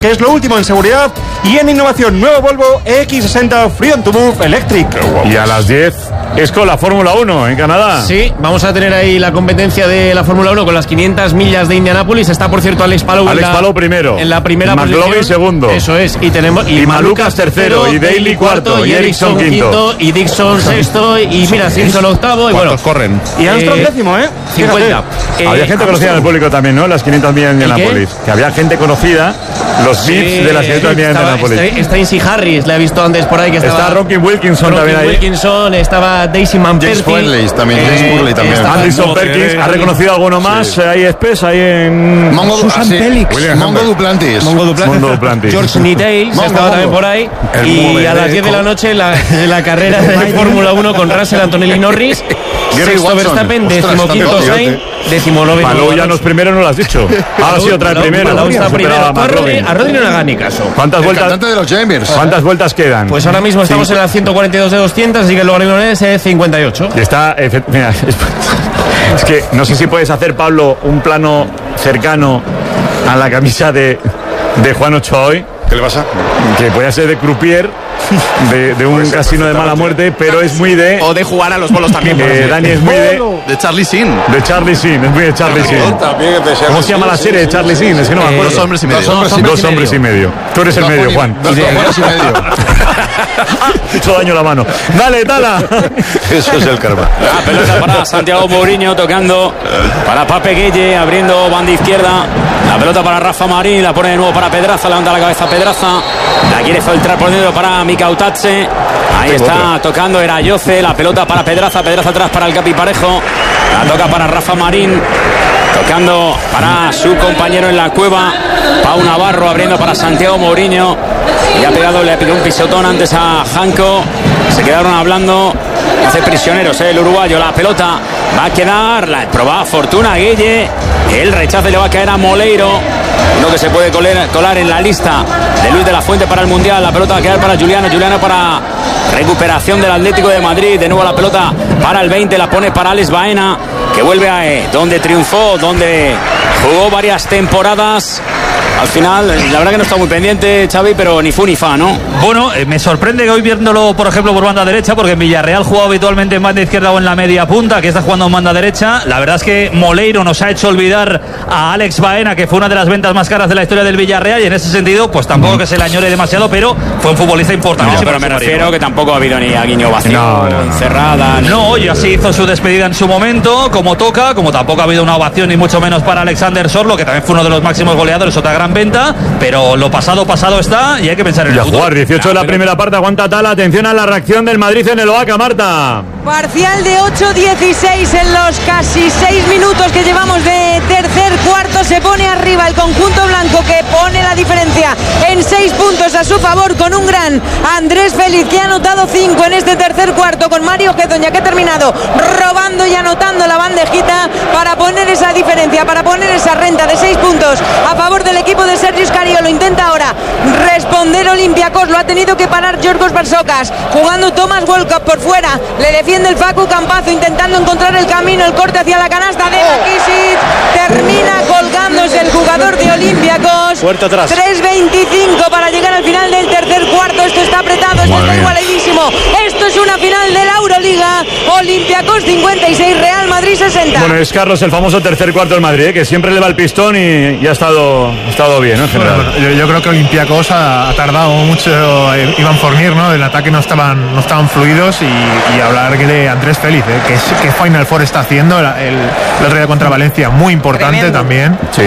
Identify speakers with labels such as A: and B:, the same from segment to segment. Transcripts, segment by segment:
A: Que es lo último en seguridad y en innovación. Nuevo Volvo EX60 Free on to Move Electric.
B: Y a las 10 es con la Fórmula 1 en Canadá.
C: Sí, vamos a tener ahí la competencia de la Fórmula 1 con las 500 millas de Indianápolis. Está, por cierto, Alex Palou
B: primero.
C: En la primera
B: McLovin
C: posición.
B: segundo.
C: Eso es. Y tenemos
B: y Malucas tercero. Y Daly cuarto. Y Ericsson quinto.
C: Y Dixon sexto. Y mira, Simpson octavo. Y bueno,
D: corren.
A: Y Armstrong décimo,
C: 50.
B: Había gente conocida en el público también, ¿no? Las 500 millas de Indianápolis. Que había gente conocida. Los VIPs de las 500 millas de Indianápolis.
C: Está Incy Harris, le he visto antes por ahí que estaba.
B: Está Rocky Wilkinson también ahí.
C: Wilkinson, estaba Daisy Manperti.
D: James Furley también.
B: Anderson Perkins. ¿Ha reconocido alguno más? Sí. Ahí Spes, ahí en.
D: Susan Pelix. Mongo Duplantis.
C: George Niddale estaba también por ahí. Y a las 10 de la noche la carrera de Fórmula 1 con Russell, Antonelli Norris. Sexto Verstappen, 15º Sainz, 19º.
B: Palou ya no es primero, no lo has dicho. Ahora sí, otra vez primero.
C: Palou está primero. A Rodri no le haga ni caso.
B: ¿Cuántas vueltas quedan?
C: Pues ahora mismo estamos en la 142 de 200, así que luego es 58.
B: Y está. Mira, es que no sé si puedes hacer, Pablo, un plano cercano a la camisa de Juan Ochoa hoy.
D: ¿Qué le pasa?
B: Que puede ser de croupier de un casino de mala muerte, pero es muy de.
E: O de jugar a los bolos también.
B: Dani es muy
D: de Charlie Sheen.
B: De Charlie Sheen, es muy de Charlie Sheen. ¿Cómo se llama la serie de Charlie Sheen? Es que no me acuerdo.
D: 2 hombres y medio.
B: Dos hombres y medio. Tú eres el medio, Juan.
D: 2 hombres y medio.
B: He hecho daño la mano. Dale, Tala.
D: Eso es el karma.
E: La pelota para Santiago Mourinho tocando para Pape Gueye, abriendo banda izquierda. La pelota para Rafa Marín, la pone de nuevo para Pedraza, levanta la cabeza Pedraza. La quiere filtrar por dentro para Mikautache. Ahí está tocando Erayoce, la pelota para Pedraza atrás para el Capi Parejo. La toca para Rafa Marín. Tocando para su compañero en la cueva, Pau Navarro, abriendo para Santiago Mourinho. Le pegó un pisotón antes a Janko. Se quedaron hablando. Hace prisioneros el uruguayo. La pelota va a quedar. La probada fortuna Gueye. El rechazo le va a caer a Moleiro. Uno que se puede colar en la lista de Luis de la Fuente para el Mundial. La pelota va a quedar para Juliano. Juliano para recuperación del Atlético de Madrid. De nuevo la pelota para el 20. La pone para Alex Baena, que vuelve a donde triunfó, donde jugó varias temporadas. Al final, la verdad que no está muy pendiente, Xavi, pero ni fu ni fa, ¿no?
F: Bueno, me sorprende que hoy viéndolo, por ejemplo, por banda derecha, porque en Villarreal jugaba habitualmente en banda izquierda o en la media punta, que está jugando en banda derecha. La verdad es que Moleiro nos ha hecho olvidar a Alex Baena, que fue una de las ventas más caras de la historia del Villarreal, y en ese sentido, pues tampoco que se le añore demasiado, pero fue un futbolista importante.
E: No, pero me refiero que tampoco ha habido ni a Guiño vacío, encerrada.
F: No, y así hizo su despedida en su momento, como toca, como tampoco ha habido una ovación, ni mucho menos para Alexander Sorlo, que también fue uno de los máximos goleadores, otra gran venta, pero lo pasado está y hay que pensar en el futuro.
B: Jugar 18 de la primera parte, aguanta Tala. Atención a la reacción del Madrid en el Oaca, Marta.
G: Parcial de 8-16 en los casi 6 minutos que llevamos de tercer cuarto. Se pone arriba el conjunto blanco, que pone la diferencia en 6 puntos a su favor, con un gran Andrés Félix, que ha anotado 5 en este tercer cuarto, con Mario Gedón, ya que ha terminado robando y anotando la bandejita para poner esa diferencia, para poner esa renta de 6 puntos a favor del equipo de Sergio Scariolo. Intenta ahora responder Olympiacos, lo ha tenido que parar Yorgos Barsocas, jugando Thomas Walcott por fuera, le defiende el Facu Campazo, intentando encontrar el camino, el corte hacia la canasta de Kisic, termina colgándose el jugador de Olympiacos. 3:25 para llegar al final del tercer cuarto. Esto está apretado, esto está igualadísimo, esto es una final de la Euroliga. Olympiacos 56, Real Madrid 60.
B: Bueno, es Carlos, el famoso tercer cuarto del Madrid, que siempre le va el pistón y ha estado bien, ¿no? En general.
H: Bueno, yo creo que Olympiacos ha tardado mucho. Iván Fournier, ¿no? Del ataque no estaban fluidos, y hablar de Andrés Félix, que Final Four está haciendo el otro día contra Valencia, muy importante. Tremendo. También.
B: Sí.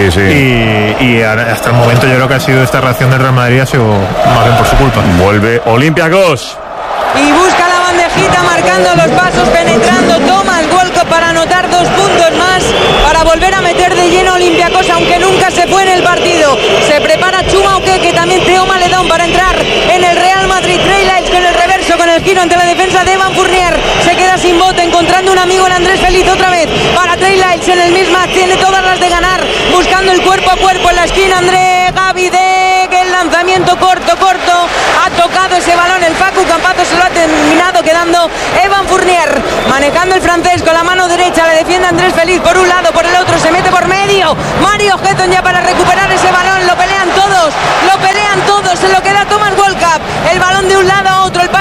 H: Y hasta el momento yo creo que ha sido esta reacción del Real Madrid ha sido más bien por su culpa.
B: Vuelve Olympiacos.
G: Y busca la bandejita, marcando los pasos, penetrando Thomas Walcott para anotar 2 puntos más, para volver a meter de lleno a Olympiacos, aunque nunca se fue en el partido. Se prepara Chuma Oque, que también Teo Maledón, para entrar en el Real Madrid. Trey Lyles con el reverso, con el giro ante la defensa de Evan Fournier. Se queda sin bote, encontrando un amigo en Andrés Félix otra vez. Para Trey Lyles en el mismo, tiene todas las de ganar, buscando el cuerpo a cuerpo en la esquina. André Gavidec, el lanzamiento corto, ha tocado ese balón el Facu Campazo, se lo ha terminado quedando Evan Fournier, manejando el francés con la mano derecha, le defiende Andrés Félix por un lado, por el otro se mete por medio Mario Gedón ya para recuperar ese balón, lo pelean todos,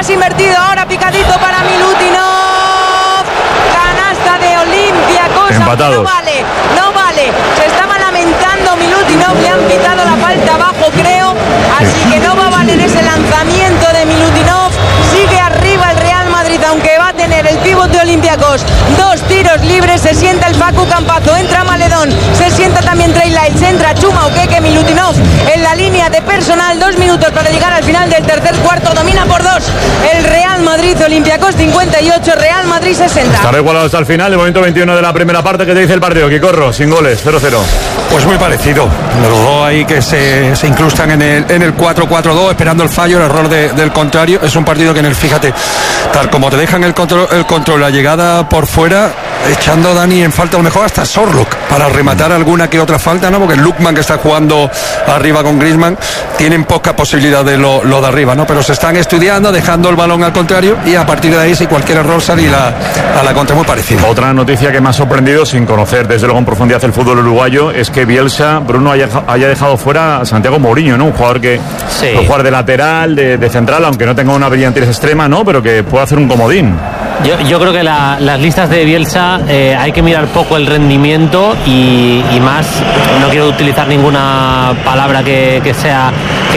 G: más invertido. Ahora picadito para Milutinov. Canasta de Olympiacos.
B: Empatados.
G: No vale. Se estaba lamentando Milutinov. Le han pitado la falta abajo, creo. Así que no va a valer ese lanzamiento de Milutinov. Sigue arriba el Real Madrid, aunque va a tener el pívot de Olympiacos 2 tiros libres. Se sienta el Facu Campazo, entra Maledón, se sienta también Trey Lyles, entra Chuma Okeke, Milutinov en la línea de personal. 2 minutos para llegar al final del tercer cuarto. Domina por 2 el Real Madrid. Olympiacos 58, Real Madrid 60.
B: Estará igualado hasta el final, el momento 21 de la primera parte. ¿Qué te dice el partido? Quicorro, sin goles, 0-0.
I: Pues muy parecido. Los dos ahí que se incrustan en el 4-4-2, esperando el fallo, el error del contrario. Es un partido que en el, fíjate, tal como te dejan el control, la llegada por fuera, echando Dani en falta a lo mejor hasta Sorlock para rematar alguna que otra falta, ¿no? Porque Lukman, que está jugando arriba con Griezmann, tienen poca posibilidad de lo de arriba, ¿no? Pero se están estudiando, dejando el balón al contrario, y a partir de ahí, si cualquier error salir a la contra, muy parecido.
B: Otra noticia que me ha sorprendido, sin conocer desde luego en profundidad el fútbol uruguayo, es que Bielsa, Bruno, haya dejado fuera a Santiago Mourinho, ¿no? Un jugador que puede jugar de lateral, de central, aunque no tenga una brillantez extrema, ¿no? Pero que puede hacer un comodín.
C: Yo creo que las listas de Bielsa hay que mirar poco el rendimiento y más, no quiero utilizar ninguna palabra que sea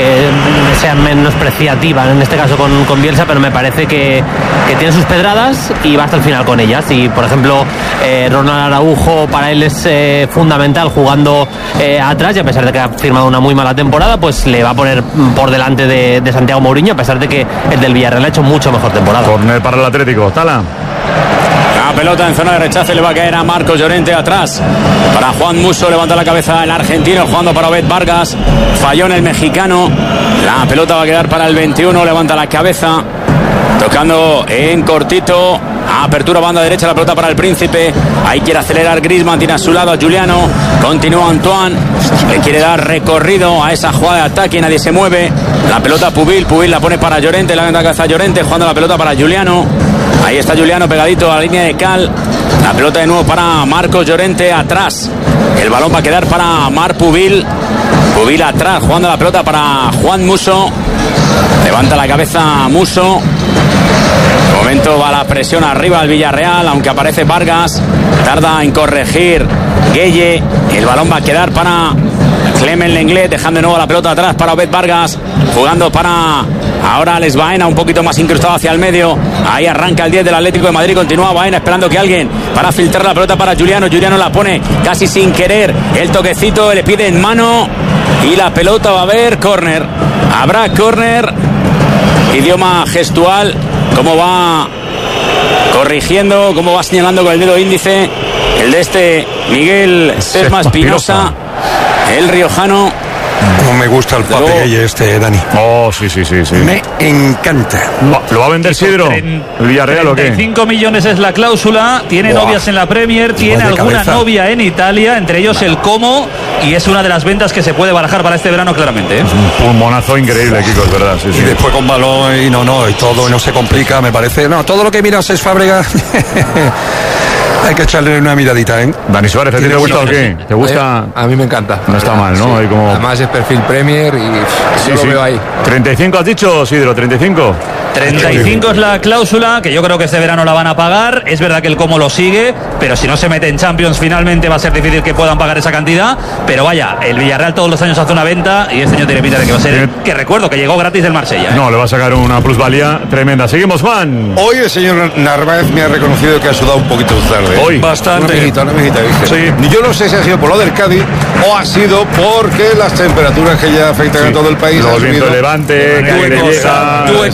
C: menospreciativa en este caso con Bielsa, pero me parece que tiene sus pedradas y va hasta el final con ellas. Y por ejemplo Ronald Araujo para él es fundamental jugando atrás, y a pesar de que ha firmado una muy mala temporada, pues le va a poner por delante de Santiago Mourinho, a pesar de que el del Villarreal ha hecho mucho mejor temporada.
B: Corner para el Atlético, Tala.
E: La pelota en zona de rechace le va a caer a Marcos Llorente atrás. Para Juan Musso, levanta la cabeza el argentino, jugando para Obed Vargas. Falló en el mexicano. La pelota va a quedar para el 21, levanta la cabeza. Tocando en cortito. Apertura banda derecha, la pelota para el Príncipe. Ahí quiere acelerar Griezmann, tiene a su lado a Giuliano. Continúa Antoine. Le quiere dar recorrido a esa jugada de ataque y nadie se mueve. La pelota Pubil la pone para Llorente. La cabeza a Llorente, jugando la pelota para Giuliano. Ahí está Giuliano pegadito a la línea de cal. La pelota de nuevo para Marcos Llorente atrás. El balón va a quedar para Marc Pubil. Pubil atrás, jugando la pelota para Juan Musso. Levanta la cabeza Musso. De momento va la presión arriba al Villarreal, aunque aparece Vargas. Tarda en corregir Gueye. El balón va a quedar para Clement Lenglet, dejando de nuevo la pelota atrás para Obed Vargas. Jugando para ahora Alex Baena, un poquito más incrustado hacia el medio. Ahí arranca el 10 del Atlético de Madrid. Continúa Baena esperando que alguien para filtrar la pelota para Giuliano. Giuliano la pone casi sin querer. El toquecito le pide en mano. Y la pelota va a haber córner. Habrá córner. Idioma gestual. Cómo va corrigiendo, cómo va señalando con el dedo índice el de Miguel Sesma Espinosa, el riojano.
I: Como me gusta el Pape Dani.
B: Oh, sí.
I: Me encanta.
B: ¿Lo va a vender Sidro? ¿El Villarreal o qué?
F: 35 millones es la cláusula. Tiene novias en la Premier, tiene alguna novia en Italia, entre ellos el Como, y es una de las ventas que se puede barajar para este verano claramente.
B: Es un pulmonazo increíble, Kiko, es verdad. Sí.
I: Y después con balón y y todo no se complica, me parece. No, todo lo que miras es Fábregas. Hay que echarle una miradita, ¿eh?
B: Dani Suárez, ¿a ti te gusta o qué? ¿Te gusta?
J: A mí me encanta.
B: No está mal, ¿no?
J: Sí.
B: Hay como...
J: Además es perfil Premier y yo lo veo ahí.
B: 35 has dicho, Sidro, 35.
F: 35 es la cláusula, que yo creo que este verano la van a pagar. Es verdad que el Como lo sigue, pero si no se mete en Champions finalmente va a ser difícil que puedan pagar esa cantidad. Pero vaya, el Villarreal todos los años hace una venta y este año tiene pinta de que va a ser, que recuerdo que llegó gratis del Marsella.
B: No, le va a sacar una plusvalía tremenda. Seguimos, Juan.
K: Hoy el señor Narváez me ha reconocido que ha sudado un poquito tarde.
B: Hoy.
I: Bastante.
K: Una mejita, ¿viste?
B: Sí.
K: Yo no sé si ha sido por lo del Cádiz o ha sido porque las temperaturas que ya afectan a todo el país.
B: Los vientos de levante,
I: Due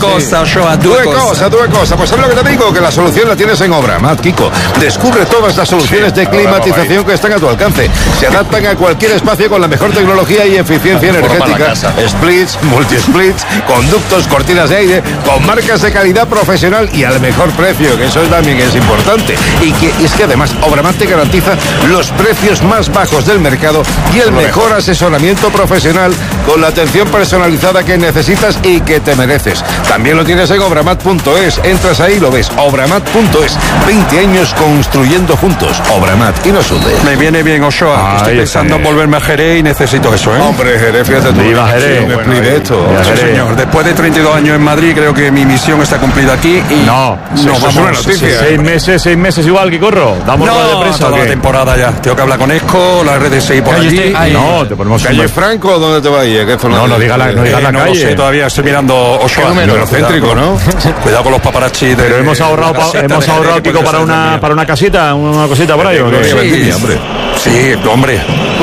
I: cosas.
K: Pues ¿sabes lo que te digo? Que la solución la tienes en Obramat, Kiko. Descubre todas las soluciones de climatización que están a tu alcance. Se adaptan a cualquier espacio con la mejor tecnología y eficiencia energética. Splits, multi-splits, conductos, cortinas de aire, con marcas de calidad profesional y al mejor precio, que eso también es importante. Y es que además Obramat te garantiza los precios más bajos del mercado y el mejor asesoramiento profesional con la atención personalizada que necesitas y que te mereces. También lo tienes en obramat.es. Entras ahí y lo ves. Obramat.es. 20 años construyendo juntos. Obramat y no sudes.
I: Me viene bien, Ochoa. Estoy pensando en volverme a Jerez y necesito eso, ¿eh?
K: Hombre, Jerez, fíjate tú.
B: Viva Jerez.
K: Esto.
I: Sí, señor. Después de 32 años en Madrid, creo que mi misión está cumplida aquí y
B: no,
I: nos vamos.
K: Una noticia.
B: 6 meses igual, Quicorro. Damos rueda de prensa.
I: Toda la temporada ya. Tengo que hablar con Esco, las redes 6 por allí.
B: No, te ponemos
K: ¿Calle Franco o dónde te va a ir?
B: No diga la calle.
I: No lo sé, todavía estoy mirando Ochoa.
K: Número céntrico, ¿no?
I: Cuidado con los paparazzi.
B: Pero hemos ahorrado, Kiko, para una casita, una cosita por ahí. ¿O qué?
I: Sí, hombre.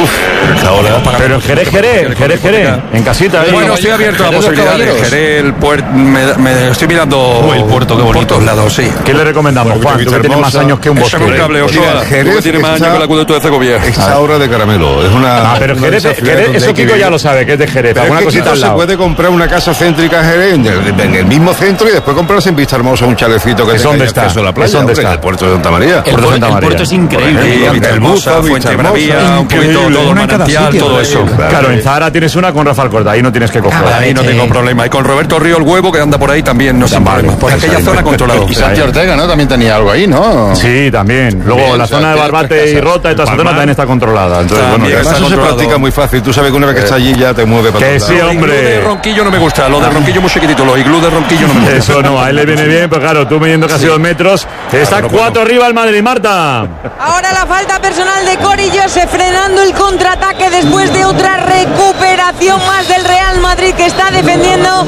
B: Pero en Jerez, en casita.
I: Bueno, estoy abierto a posibilidades. Jerez, el puerto, me estoy mirando
D: el puerto, qué bonito.
I: Por todos lados, sí.
B: ¿Qué le recomendamos, Juan? Tú que tienes más años que un bosque.
I: Échame un cable, Ochoa.
K: Jerez
I: tiene más años que el acueducto de Segovia.
K: Exaura de caramelo. Es una.
B: Pero Jerez, eso Kiko ya lo sabe, que es de Jerez.
K: Pero
B: Alguna cosita al lado.
K: Se puede comprar una casa céntrica en Jerez, en el mismo centro, y después comprarse en Vista Hermosa un chalecito que tenga acceso a la playa.
B: ¿Dónde está?
K: En el puerto de Santa María.
C: El puerto es increíble.
K: El Buzo,
I: Fuente Bravía, un poquito todo manantial, todo eso.
B: Claro, en Zahara tienes una con Rafa Alcorta, ahí no tienes que coger.
I: Ahí no tengo problema. Y con Roberto Río el Huevo, que anda por ahí también, no sin problema. Por aquella zona controlado.
D: Y Santi Ortega, ¿no? También tenía algo ahí, ¿no?
B: Sí, también. Luego la zona de Barbate y Rota y toda esa zona también está controlada. Entonces, bueno,
K: además eso se practica muy fácil. Tú sabes que una vez que está allí ya te mueve para
B: todos lados. Sí, hombre.
I: Lo de Ronquillo no me gusta. Lo de Ronquillo muy chiquitito. Los iglús de Ronquillo no me gusta.
B: Eso no, a él le viene bien, pero claro, tú midiendo casi 2 metros. Está 4 arriba el Madrid, Marta.
G: Ahora la falta personal de Cory Joseph frenando el contraataque después de otra recuperación más del Real Madrid, que está defendiendo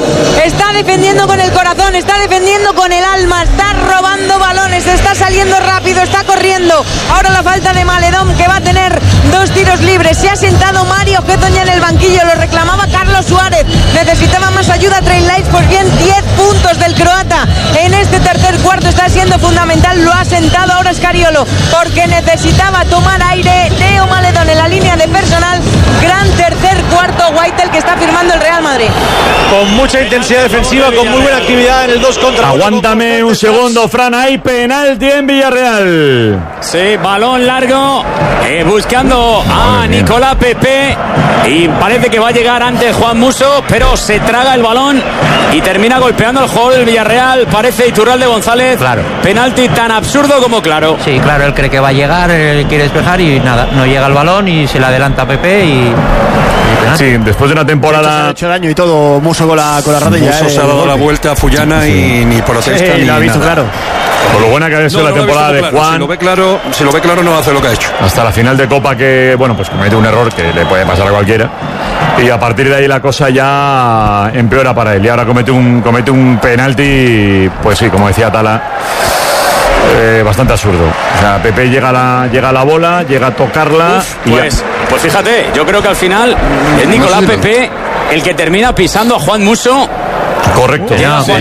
G: con el corazón, está defendiendo con el alma, está robando balones, está saliendo rápido, está corriendo. Ahora la falta de Maledón, que va a tener 2 tiros libres. Se ha sentado Mario Getoña en el banquillo, lo reclamaba Carlos Suárez, necesitaba más ayuda Trey Lights. Pues bien, 10 puntos del croata en este tercer cuarto, está siendo fundamental. Lo ha sentado ahora Scariolo porque necesitaba tomar aire. Leo Maledón en la línea de personal. Gran tercer cuarto, White, el que está firmando el Real Madrid.
A: Con mucha intensidad defensiva, con muy buena actividad en el 2 contra 1.
B: Aguántame un segundo, Fran. Hay penalti en Villarreal.
E: Sí, balón largo, buscando a Nicolás Pepe. Y parece que va a llegar antes Juan Musso, pero se traga el balón y termina golpeando al jugador del Villarreal. Parece Iturralde González.
C: Claro.
E: Penalti tan absurdo como claro.
C: Sí, claro, él cree que va a llegar, él quiere despejar y nada, no llega el balón y se le adelanta a Pepe y
B: sí, después de una temporada.
A: Se ha hecho daño y todo, Musso con la rodilla.
I: Musso se ha dado la vuelta a Fullana y ni protesta ni
A: lo ha visto
I: nada.
A: Claro.
B: Por lo buena que ha sido la temporada de Juan.
I: Si lo ve claro, no hace lo que ha hecho.
B: Hasta la final de Copa, que bueno, pues comete un error que le puede pasar a cualquiera. Y a partir de ahí la cosa ya empeora para él. Y ahora comete un penalti, pues sí, como decía Tala, bastante absurdo. O sea, Pepe llega a la bola, llega a tocarla.
E: Pues fíjate, yo creo que al final es Nicolás Pepe el que termina pisando a Juan Musso.
B: Correcto.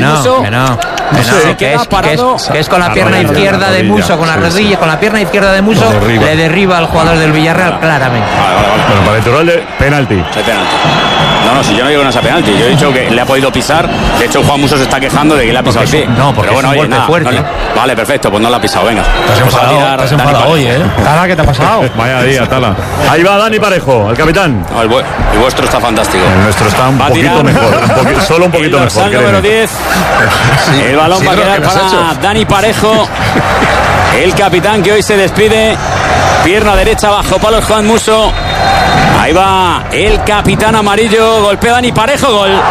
C: Que es con la pierna izquierda de Musso, con la rodilla, con la pierna izquierda de Musso, le derriba al jugador del Villarreal claramente.
B: Bueno, para Iturralde, penalti.
E: Sí, penalti. No, si yo no digo que no sea penalti, yo he dicho que le ha podido pisar. De hecho, Juan Musso se está quejando de que le ha pisado el pie.
C: No, porque
E: pero bueno,
C: es un golpe fuerte.
E: Vale, perfecto, pues no le ha pisado, venga.
C: Te has enfadado hoy, ¿eh? Tala, ¿qué te ha pasado?
B: Vaya día, Tala. Ahí va Dani Parejo, el capitán.
E: No, el vuestro está fantástico.
B: El nuestro está un poquito mejor, solo un poquito mejor.
E: El número 10. El balón va a quedar para Dani Parejo, el capitán que hoy se despide. Pierna derecha bajo palos Juan Musso. Ahí va el capitán amarillo. Golpea Dani Parejo. Gol. Gol.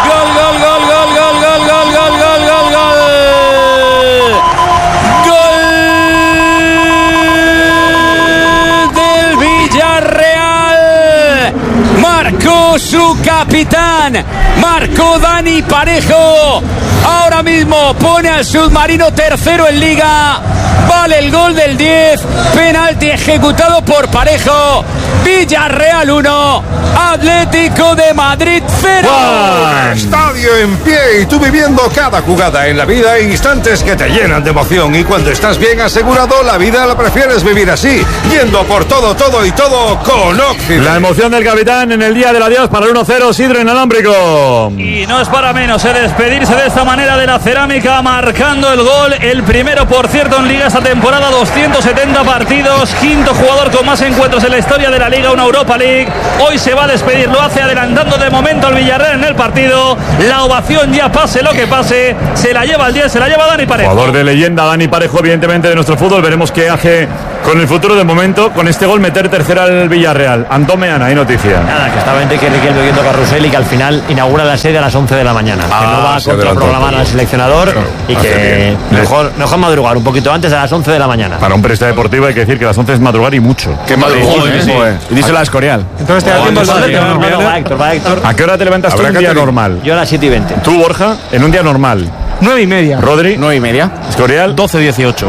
E: Del Villarreal. Marcó su capitán. Marcó Dani Parejo. Ahora mismo pone al submarino tercero en Liga. Vale el gol del 10. Penalti ejecutado por Parejo. Villarreal 1, Atlético de Madrid 0.
K: Estadio en pie y tú viviendo cada jugada en la vida en instantes que te llenan de emoción. Y cuando estás bien asegurado, la vida la prefieres vivir así, yendo por todo y todo con Occident.
B: La emoción del capitán en el día del adiós para el 1-0, Sidro Inalámbrico.
F: Y no es para menos despedirse de esta manera de la Cerámica, marcando el gol, el primero por cierto en Liga esta temporada, 270 partidos, quinto jugador con más encuentros en la historia de la Liga Liga, una Europa League. Hoy se va a despedir, lo hace adelantando de momento al Villarreal en el partido. La ovación ya pase lo que pase, se la lleva el 10, se la lleva Dani Parejo.
B: Jugador de leyenda, Dani Parejo, evidentemente de nuestro fútbol. Veremos qué hace con el futuro. De momento, con este gol, meter tercera al Villarreal. Antón Meana, hay noticia.
L: Nada, que estaba Enrique Riquelme viendo Carrusel y que al final inaugura la sede a las 11 de la mañana. Que no va a contraprogramar al seleccionador y que mejor madrugar un poquito antes, a las 11 de la mañana.
B: Para un periodista deportivo hay que decir que a las 11 es madrugar y mucho.
K: Qué madrugón,
J: Y díselo a Escorial.
F: Entonces te da tiempo
L: Va Héctor.
B: ¿A qué hora te levantas tú un día normal?
L: Yo a las 7:20.
B: ¿Tú, Borja, en un día normal?
F: 9:30.
B: ¿Rodri?
J: 9:30.
B: ¿Escorial?
C: 12:18.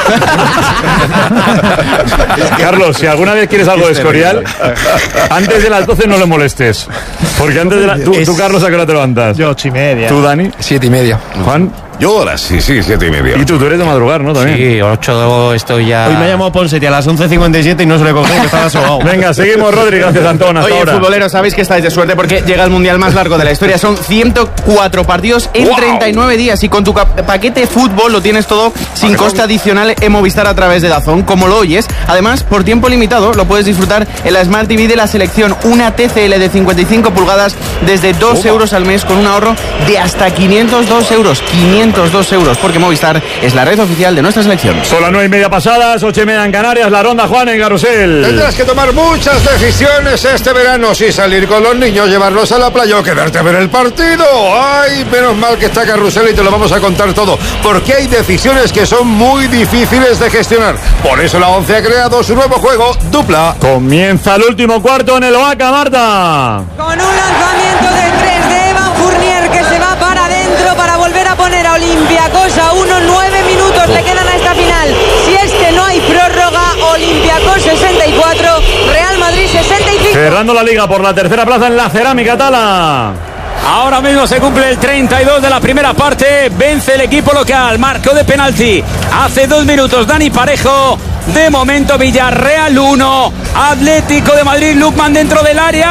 B: Carlos, si alguna vez quieres algo de Escorial, antes de las 12 no lo molestes. Porque antes de tú, Carlos, ¿a qué hora te levantas?
H: Yo 8:30.
B: ¿Tú, Dani?
J: 7:30.
B: ¿Juan?
K: Yo ahora sí, 7:30.
B: ¿Y tú eres de madrugar, no? También.
C: Sí, 8 estoy ya. Hoy me ha llamado Ponseti a las 11:57 y no se le cogió, que estaba sobado.
B: Venga, seguimos, Rodri. Gracias, Antón. Hasta
M: Oye,
B: ahora.
M: futboleros, sabéis que estáis de suerte porque llega el mundial más largo de la historia. Son 104 partidos en 39 días. Y con tu paquete fútbol lo tienes todo sin coste adicional en Movistar a través de DAZN, como lo oyes. Además, por tiempo limitado, lo puedes disfrutar en la Smart TV de la selección. Una TCL de 55 pulgadas desde 2 euros al mes, con un ahorro de hasta 502 euros. 502 euros, porque Movistar es la red oficial de nuestra selección.
B: Son las 9:30 pasadas, 8:30 en Canarias. La ronda, Juan, en Carrusel.
K: Tendrás que tomar muchas decisiones este verano: si salir con los niños, llevarlos a la playa o quedarte a ver el partido. Ay, menos mal que está Carrusel y te lo vamos a contar todo, porque hay decisiones que son muy difíciles de gestionar. Por eso la 11 ha creado su nuevo juego, Dupla.
B: Comienza el último cuarto en el Oaca, Marta.
G: Con un lanzamiento de 3 de Evan Fournier, que se va para adentro para volver a poner a Olympiacos a 9 minutos le quedan a esta final. Si es que no hay prórroga, Olympiacos 64, Real Madrid 65.
B: Cerrando la liga por la tercera plaza en la Cerámica Tala.
E: Ahora mismo se cumple el 32 de la primera parte. Vence el equipo local. Marcó de penalti hace 2 minutos Dani Parejo. De momento Villarreal 1, Atlético de Madrid. Lukman dentro del área.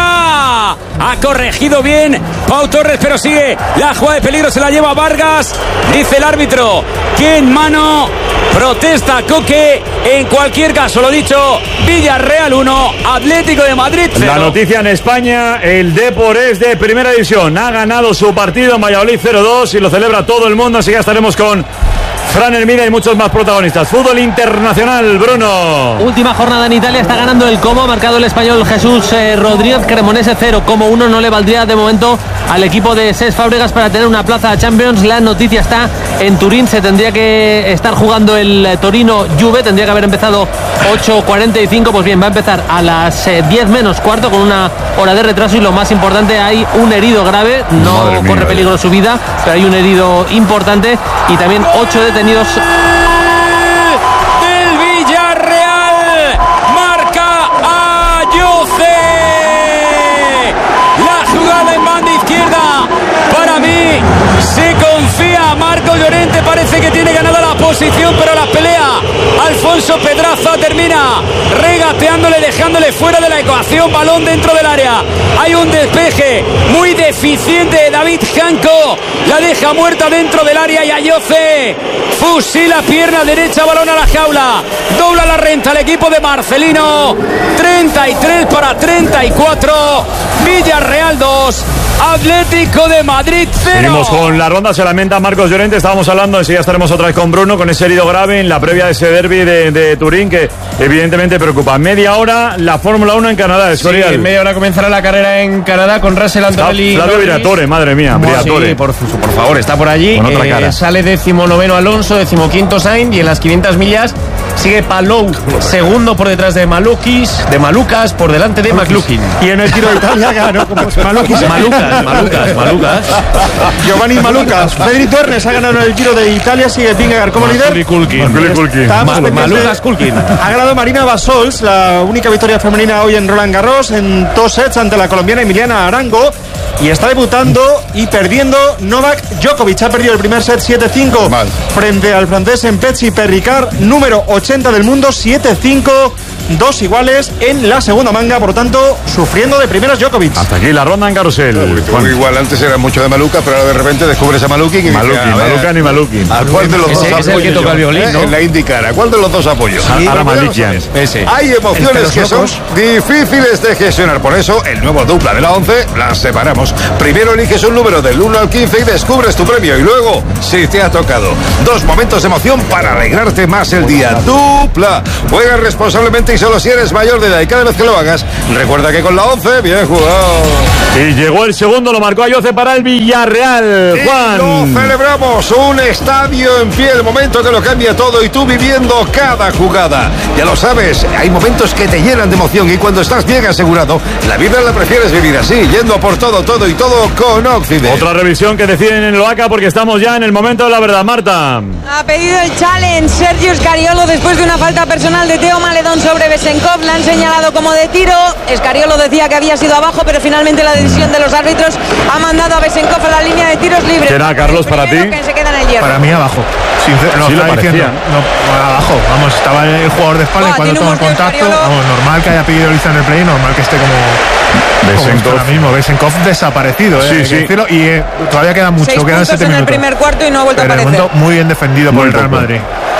E: Ha corregido bien Pau Torres, pero sigue la jugada de peligro. Se la lleva Vargas. Dice el árbitro que en mano. Protesta Coque. En cualquier caso, lo dicho, Villarreal 1, Atlético de Madrid 0.
B: La noticia en España: el Depor es de primera división. Ha ganado su partido en Valladolid 0-2 y lo celebra todo el mundo. Así que ya estaremos con Fran Hermida y muchos más protagonistas. Fútbol internacional, Bruno.
C: Última jornada en Italia, está ganando el Como, ha marcado el español Jesús Rodríguez. Cremonese 0, como 1 no le valdría de momento al equipo de Cesc Fábregas para tener una plaza a Champions. La noticia está en Turín, se tendría que estar jugando el Torino Juve, tendría que haber empezado 8:45, pues bien, va a empezar a las 10 menos cuarto con una hora de retraso. Y lo más importante, hay un herido grave, no corre peligro su vida, pero hay un herido importante y también 8 detenidos.
E: Del Villarreal, marca Ayoce. La jugada en banda izquierda, para mí se confía. Marco Llorente parece que tiene ganada la posición, pero la pelea Alfonso Pedraza termina regateándole, dejándole fuera de la ecuación. Balón dentro del área, hay un despeje muy deficiente de David Janko, la deja muerta dentro del área y Ayoce fusila pierna derecha, balón a la jaula, dobla la renta el equipo de Marcelino. 33-34, Villarreal 2, Atlético de Madrid 0.
B: Seguimos con la ronda, se lamenta Marcos Llorente. Estábamos hablando, enseguida estaremos otra vez con Bruno, con ese herido grave en la previa de ese derbi de Turín, que evidentemente preocupa. Media hora la Fórmula 1 en Canadá, Escorial.
C: Sí, en media hora comenzará la carrera en Canadá con Russell Antonelli.
B: Flavio Briatore, madre mía, Briatore.
C: Sí, por favor, está por allí. Sale 19º Alonso, 15º Sainz, y en las 500 millas sigue Palou, segundo por detrás de Malucas, por delante de McLaughlin.
F: Y en el Giro de Italia ganó como
C: Malucas.
F: Giovanni Malucas. Federico Ernest ha ganado en el Giro de Italia, sigue Vingegaard como líder.
C: Malucas Kulkin.
F: Ha ganado Marina Basols, la única victoria femenina hoy en Roland Garros, en 2 sets ante la colombiana Emiliana Arango. Y está debutando y perdiendo Novak Djokovic. Ha perdido el primer set 7-5 frente al francés Mpetsi Perricard, número 80 del mundo, 7-5.
A: 2 iguales en la segunda manga, por lo tanto, sufriendo de primeras Djokovic.
B: Hasta aquí la ronda en carrusel.
K: Igual antes era mucho de Maluca, pero ahora de repente descubres a Malukin y
B: Malukin.
K: ¿A cuál de los dos apoyo?
C: Es el que toca el violín, ¿no?
K: En la IndyCar, ¿a cuál de los dos apoyo?
B: Ahora Malikian.
K: Hay emociones que son difíciles de gestionar, por eso el nuevo dupla de la 11 las separamos. Primero eliges un número del 1 al 15 y descubres tu premio, y luego, si te ha tocado, 2 momentos de emoción para alegrarte más el día. Dupla. Juega responsablemente y solo si eres mayor de edad, y cada vez que lo hagas, recuerda que con la 11, bien jugado.
B: Y llegó el segundo, lo marcó Ayoce para el Villarreal. Juan.
K: Y lo celebramos, un estadio en pie, el momento que lo cambia todo y tú viviendo cada jugada. Ya lo sabes, hay momentos que te llenan de emoción y cuando estás bien asegurado, la vida la prefieres vivir así, yendo por todo y todo con Occident.
B: Otra revisión que deciden en el OACA porque estamos ya en el momento de la verdad, Marta.
G: Ha pedido el challenge Sergio Scariolo después de una falta personal de Teo Maledón sobre Besenkov. La han señalado como de tiro. Scariolo decía que había sido abajo, pero finalmente la decisión de los árbitros ha mandado a Besenkov a la línea de tiros libres.
B: ¿Será, Carlos, para ti?
G: Que se queda en el hierro.
H: Para mí abajo.
B: Sí, lo parecía.
H: Abajo. Vamos, estaba el jugador de espalda y cuando toma contacto, vamos, normal que haya pedido lista en el play, normal que esté como ahora mismo. Besenkov desaparecido,
B: sí.
H: Decirlo, y todavía queda mucho,
G: 6
H: quedan 7
G: puntos en
H: minutos.
G: el primer cuarto y no ha vuelto a aparecer.
H: Muy bien defendido por el Real Madrid.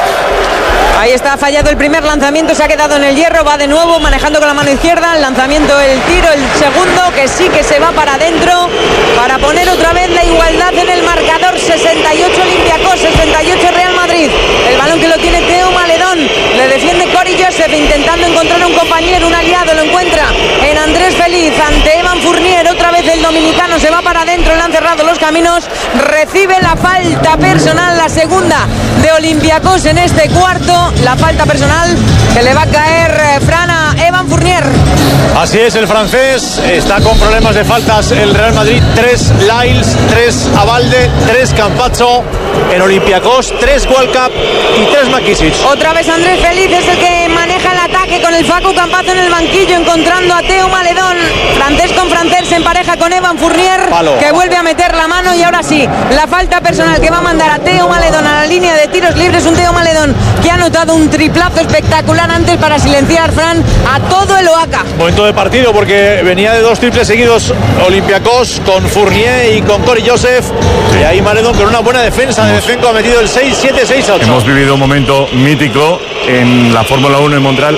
G: Ahí está, ha fallado el primer lanzamiento, se ha quedado en el hierro, va de nuevo manejando con la mano izquierda, el lanzamiento, el tiro, el segundo, que sí que se va para adentro, para poner otra vez la igualdad en el marcador. 68 Olympiacos, 68 Real Madrid. El balón que lo tiene Teo Maledón, le defiende Cory Joseph, intentando encontrar un compañero, un aliado, lo encuentra en Andrés Feliz, ante Evan Fournier, otra vez el dominicano se va para adentro, le han cerrado los caminos, recibe la falta personal, la segunda de Olympiacos en este cuarto. La falta personal que le va a caer Fran a Evan Fournier.
N: Así es, el francés está con problemas de faltas. El Real Madrid, 3 Lyles, 3 Abalde, 3 Campazzo. En Olympiacos, 3 Walcap y 3 Makisic.
G: Otra vez Andrés Feliz es el que maneja el ataque con el Facu Campazzo en el banquillo, encontrando a Teo Maledón. Francés con francés se empareja con Evan Fournier, que vuelve a meter la mano. Y ahora sí, la falta personal que va a mandar a Teo Maledón a la línea de tiros libres. Un Teo Maledón que ha anotado un triplazo espectacular antes para silenciar, Fran, a todo el OACA.
N: Momento de partido porque venía de 2 triples seguidos Olympiacos con Fournier y con Cory Joseph. Y ahí Maledón con una buena defensa de Besenko ha metido el 6-7, 6-8.
B: Hemos vivido un momento mítico en la Fórmula 1 en Montreal,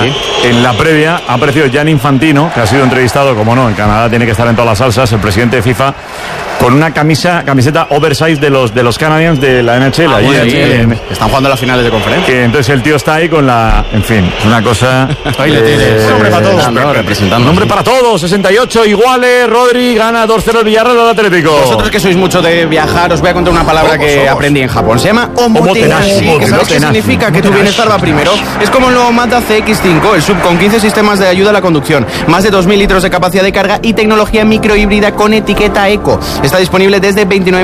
B: en la previa. Ha aparecido Gianni Infantino, que ha sido entrevistado, como no, en Canadá tiene que estar en todas las salsas, el presidente de FIFA, con una camiseta oversize de los Canadiens de la NHL.
M: Están jugando las finales de conferencia.
B: Entonces el tío está ahí con la... En fin, es una cosa...
M: Ahí le tienes. Nombre para todos.
B: Nombre para todos. 68 iguales. Rodri gana 2-0 el Villarreal al Atlético.
M: Vosotros que sois mucho de viajar, os voy a contar una palabra que aprendí en Japón. Se llama omotenashi. ¿Sabes qué significa? Que tu bienestar va primero. Es como el nuevo Mazda CX-5, el sub con 15 sistemas de ayuda a la conducción, más de 2.000 litros de capacidad de carga y tecnología microhíbrida con etiqueta eco. Está disponible desde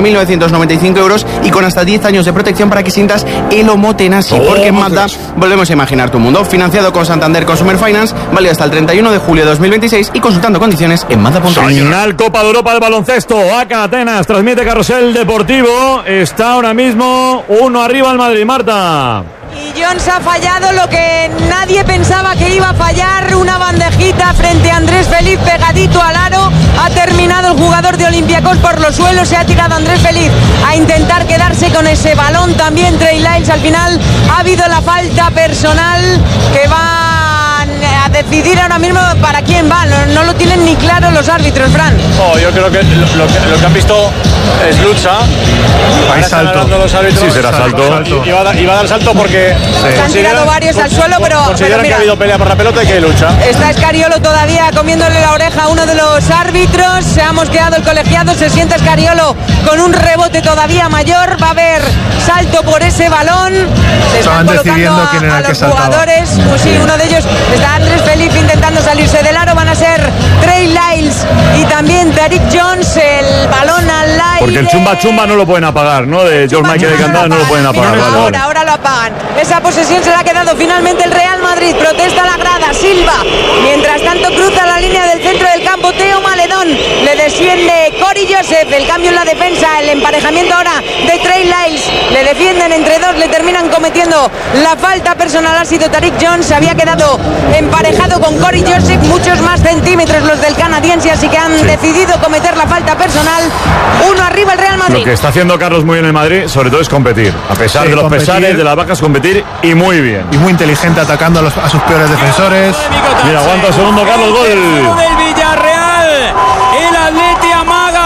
M: 29.995 euros y con hasta 10 años de protección para que sientas el omotenashi. Porque en Mazda volvemos a imaginar tu mundo. Financiado con Santander Consumer Finance, válido hasta el 31 de julio de 2026 y consultando condiciones en Mazda.com.
B: Final Copa de Europa de baloncesto. ACA Atenas transmite Carrusel Deportivo. Está ahora mismo 1 arriba el Madrid. Marta.
G: Y Jones ha fallado lo que nadie pensaba que iba a fallar. Una bandejita frente a Andrés Feliz pegadito al aro. Ha terminado el jugador de Olympiacos por los suelos. Se ha tirado Andrés Feliz a intentar quedarse con ese balón. También Trey Lyles. Al final ha habido la falta personal que va a decidir ahora mismo para quién va. No lo tienen ni claro los árbitros, Fran.
N: Yo creo que lo que han visto es lucha.
H: Hay salto.
N: Los árbitros,
B: sí, será salto.
N: Y va a dar salto porque
G: se han tirado varios al suelo, pero
N: consideran
G: mira,
N: que ha habido pelea por la pelota y que hay lucha.
G: Está Scariolo todavía comiéndole la oreja a uno de los árbitros. Se ha mosqueado el colegiado. Se siente Scariolo con un rebote todavía mayor. Va a haber salto por ese balón. Se están colocando a los jugadores. Pues sí, uno de ellos está Andrés Feliz intentando salirse del aro. Van a ser Trey Lyles y también Tariq Jones. El balón al
B: Porque el chumba chumba no lo pueden apagar, ¿no? De George Michael de Candada no lo pueden apagar.
G: Ahora lo apagan. Esa posesión se la ha quedado finalmente el Real Madrid. Protesta la grada, Silva. Mientras tanto cruza la línea del centro del campo Teo Maledón. Le desciende Cory Joseph. El cambio en la defensa, el emparejamiento ahora de Trey Lyles. Le defienden entre dos, le terminan cometiendo la falta personal. Ha sido Tariq Jones. Se había quedado emparejado con Cory Joseph. Muchos más centímetros los del canadiense, así que han decidido cometer la falta personal. Uno arriba el Real Madrid.
B: Lo que está haciendo Carlos muy bien en Madrid, sobre todo es competir. A pesar de los pesares, de las vacas, competir y muy bien.
H: Y muy inteligente atacando a sus peores defensores.
B: Mira, aguanta el segundo, Carlos, gol.
E: Del Villarreal. El Atleti amaga.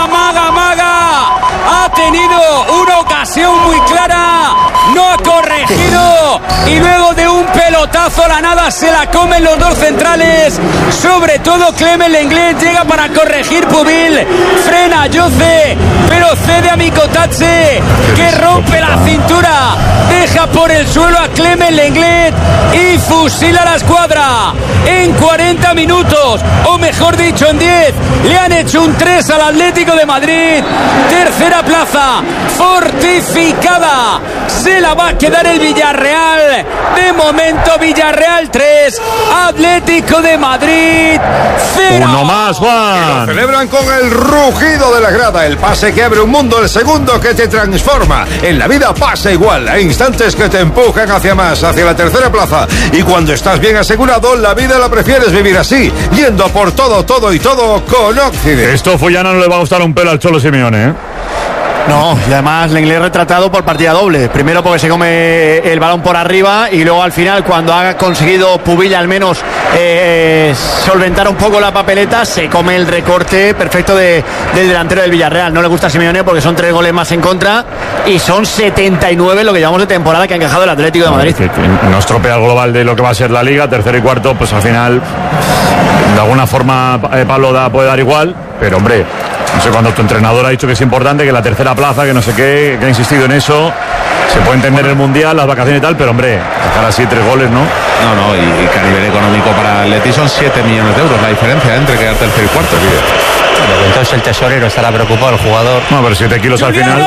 E: Ha tenido una ocasión muy clara. No ha corregido. Y luego de un pelotazo a la nada se la comen los dos centrales. Sobre todo Clement Lenglet llega para corregir Pubil. Frena Jose, pero cede a Mikotatse, que rompe la cintura. Deja por el suelo a Clement Lenglet y fusila la escuadra. En 40 minutos, o mejor dicho en 10, le han hecho un 3 al Atlético de Madrid. Tercera plaza fortificada. Se la va a quedar el Villarreal. De momento Villarreal 3, Atlético de Madrid 0.
B: Uno más, Juan.
K: Lo celebran con el rugido de la grada, el pase que abre un mundo, el segundo que te transforma. En la vida pasa igual, hay instantes que te empujan hacia más, hacia la tercera plaza. Y cuando estás bien asegurado, la vida la prefieres vivir así, yendo por todo y todo con Occident.
B: Esto Fullana no le va a gustar un pelo al Cholo Simeone, ¿eh?
M: No, y además Lenglet retratado por partida doble. Primero porque se come el balón por arriba y luego al final, cuando ha conseguido Pubil al menos solventar un poco la papeleta, se come el recorte perfecto del delantero del Villarreal. No le gusta a Simeone porque son 3 goles más en contra y son 79 lo que llevamos de temporada que ha encajado el Atlético de Madrid.
B: Que no estropea el global de lo que va a ser la Liga, tercero y cuarto, pues al final de alguna forma Pablo puede dar igual, pero hombre, no sé, cuando tu entrenador ha dicho que es importante, que la tercera plaza, que no sé qué, que ha insistido en eso, se puede entender el Mundial, las vacaciones y tal, pero hombre, dejar así 3 goles, ¿no?
O: No, y que a nivel económico para el Leti son 7 millones de euros la diferencia entre quedar tercero y cuarto.
L: Bueno, entonces el tesorero estará preocupado, el jugador.
B: No, pero 7 kilos al final.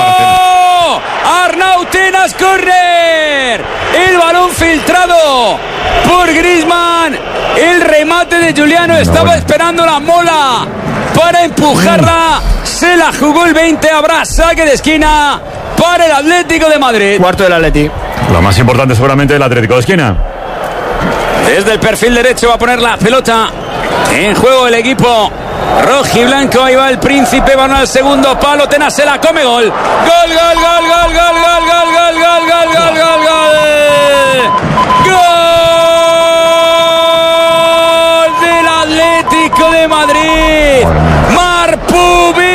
E: Arnau Tenas, correr. El balón filtrado por Griezmann. El remate de Juliano estaba esperando la mola para empujarla. Se la jugó el 20. Habrá saque de esquina para el Atlético de Madrid.
M: Cuarto del Atleti.
B: Lo más importante seguramente el Atlético de esquina.
E: Desde el perfil derecho va a poner la pelota en juego el equipo rojiblanco. Ahí va el Príncipe, van al segundo palo. Tenas se la come, gol. Gol del Atlético de Madrid. Marc Pubil.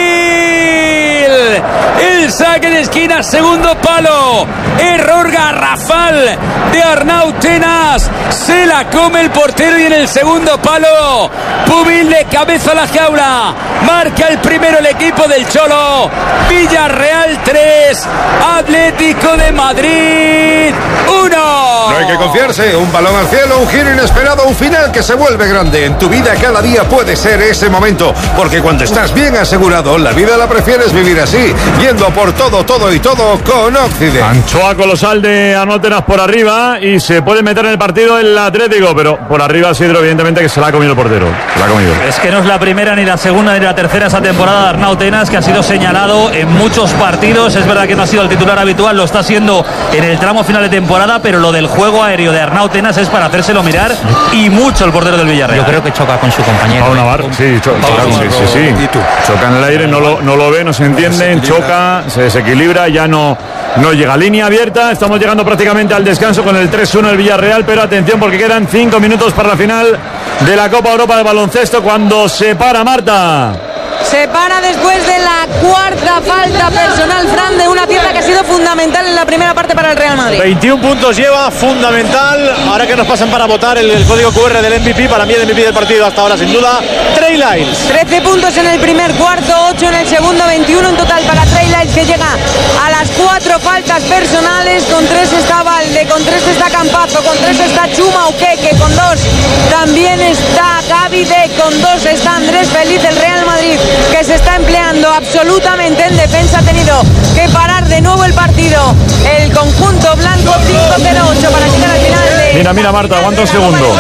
E: El saque de esquina, segundo palo. Error garrafal de Arnau Tenas. Se la come el portero y en el segundo palo Pubil de cabeza a la jaula. Marca el primero el equipo del Cholo. Villarreal 3, Atlético de Madrid 1.
K: No hay que confiarse, un balón al cielo, un giro inesperado, un final que se vuelve grande. En tu vida cada día puede ser ese momento, porque cuando estás bien asegurado, la vida la prefieres vivir así, yendo por todo y todo con Occident.
B: Anchoa colosal de Arnau Tenas por arriba y se puede meter en el partido el Atlético, pero por arriba Sidro evidentemente que se la ha comido el portero. Se la ha comido.
F: Es que no es la primera, ni la segunda, ni la tercera esa temporada de Arnau Tenas, que ha sido señalado en muchos partidos. Es verdad que no ha sido el titular habitual, lo está siendo en el tramo final de temporada, pero lo del juego aéreo de Arnau Tenas es para hacérselo mirar y mucho el portero del Villarreal.
L: Yo creo que choca con su compañero.
B: Pablo Navarro, sí, choca en el aire, no lo ve, no se entienden, choca, se desequilibra, ya no llega. Línea abierta, estamos llegando prácticamente al descanso con el 3-1 del Villarreal, pero atención porque quedan 5 minutos para la final de la Copa Europa de baloncesto cuando se para Marta.
G: Se para después de la cuarta falta personal, Fran, de una pieza que ha sido fundamental en la primera parte para el Real Madrid.
N: 21 puntos lleva, fundamental. Ahora que nos pasan para votar el código QR del MVP, para mí el MVP del partido hasta ahora sin duda, Trey Lyles.
G: 13 puntos en el primer cuarto, 8 en el segundo, 21 en total para Trey Lyles, que llega a las 4 faltas personales. Con 3 estaba el Abalde, con 3 está Campazzo, con 3 está Chuma Ukeke, con 2 también está Gavide, con 2 está Andrés Feliz del Real Madrid, que se está empleando absolutamente en defensa. Ha tenido que parar de nuevo el partido el conjunto blanco. 5-0-8 para llegar al final de...
B: Mira Marta, aguanta un segundo.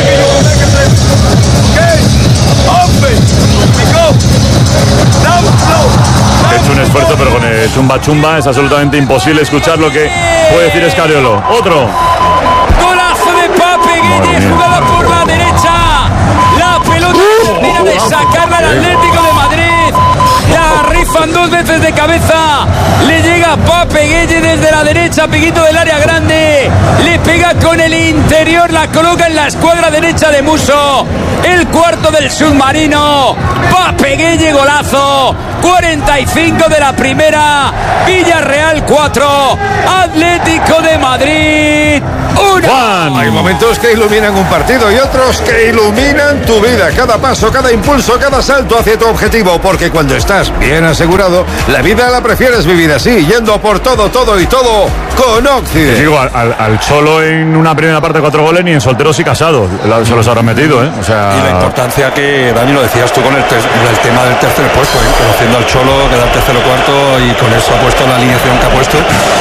B: He hecho un esfuerzo, pero con el chumba es absolutamente imposible escuchar lo que puede decir Escariolo. Otro.
E: Golazo de Pape Gueye, jugada por la derecha. La pelota termina de sacarla al Atlético de Madrid. La rifan 2 veces de cabeza. Le llega Pape Gueye desde la derecha, piquito del área grande. Le pega con el interior, la coloca en la escuadra derecha de Musso. El cuarto del submarino. Pape Gueye, golazo. 45 de la primera. Villarreal 4, Atlético de Madrid 1.
K: Hay momentos que iluminan un partido y otros que iluminan tu vida. Cada paso, cada impulso, cada salto hacia tu objetivo. Porque cuando estás bien asegurado, la vida la prefieres vivir así, yendo por todo y todo con Occident.
B: Digo, al Cholo en una primera parte 4 goles, ni en solteros y casados se los habrán metido, ¿eh? O sea...
I: Y la importancia que, Dani, lo decías tú con el tema del tercer puesto, conociendo al Cholo, quedar tercero cuarto, y con eso ha puesto la alineación que ha puesto.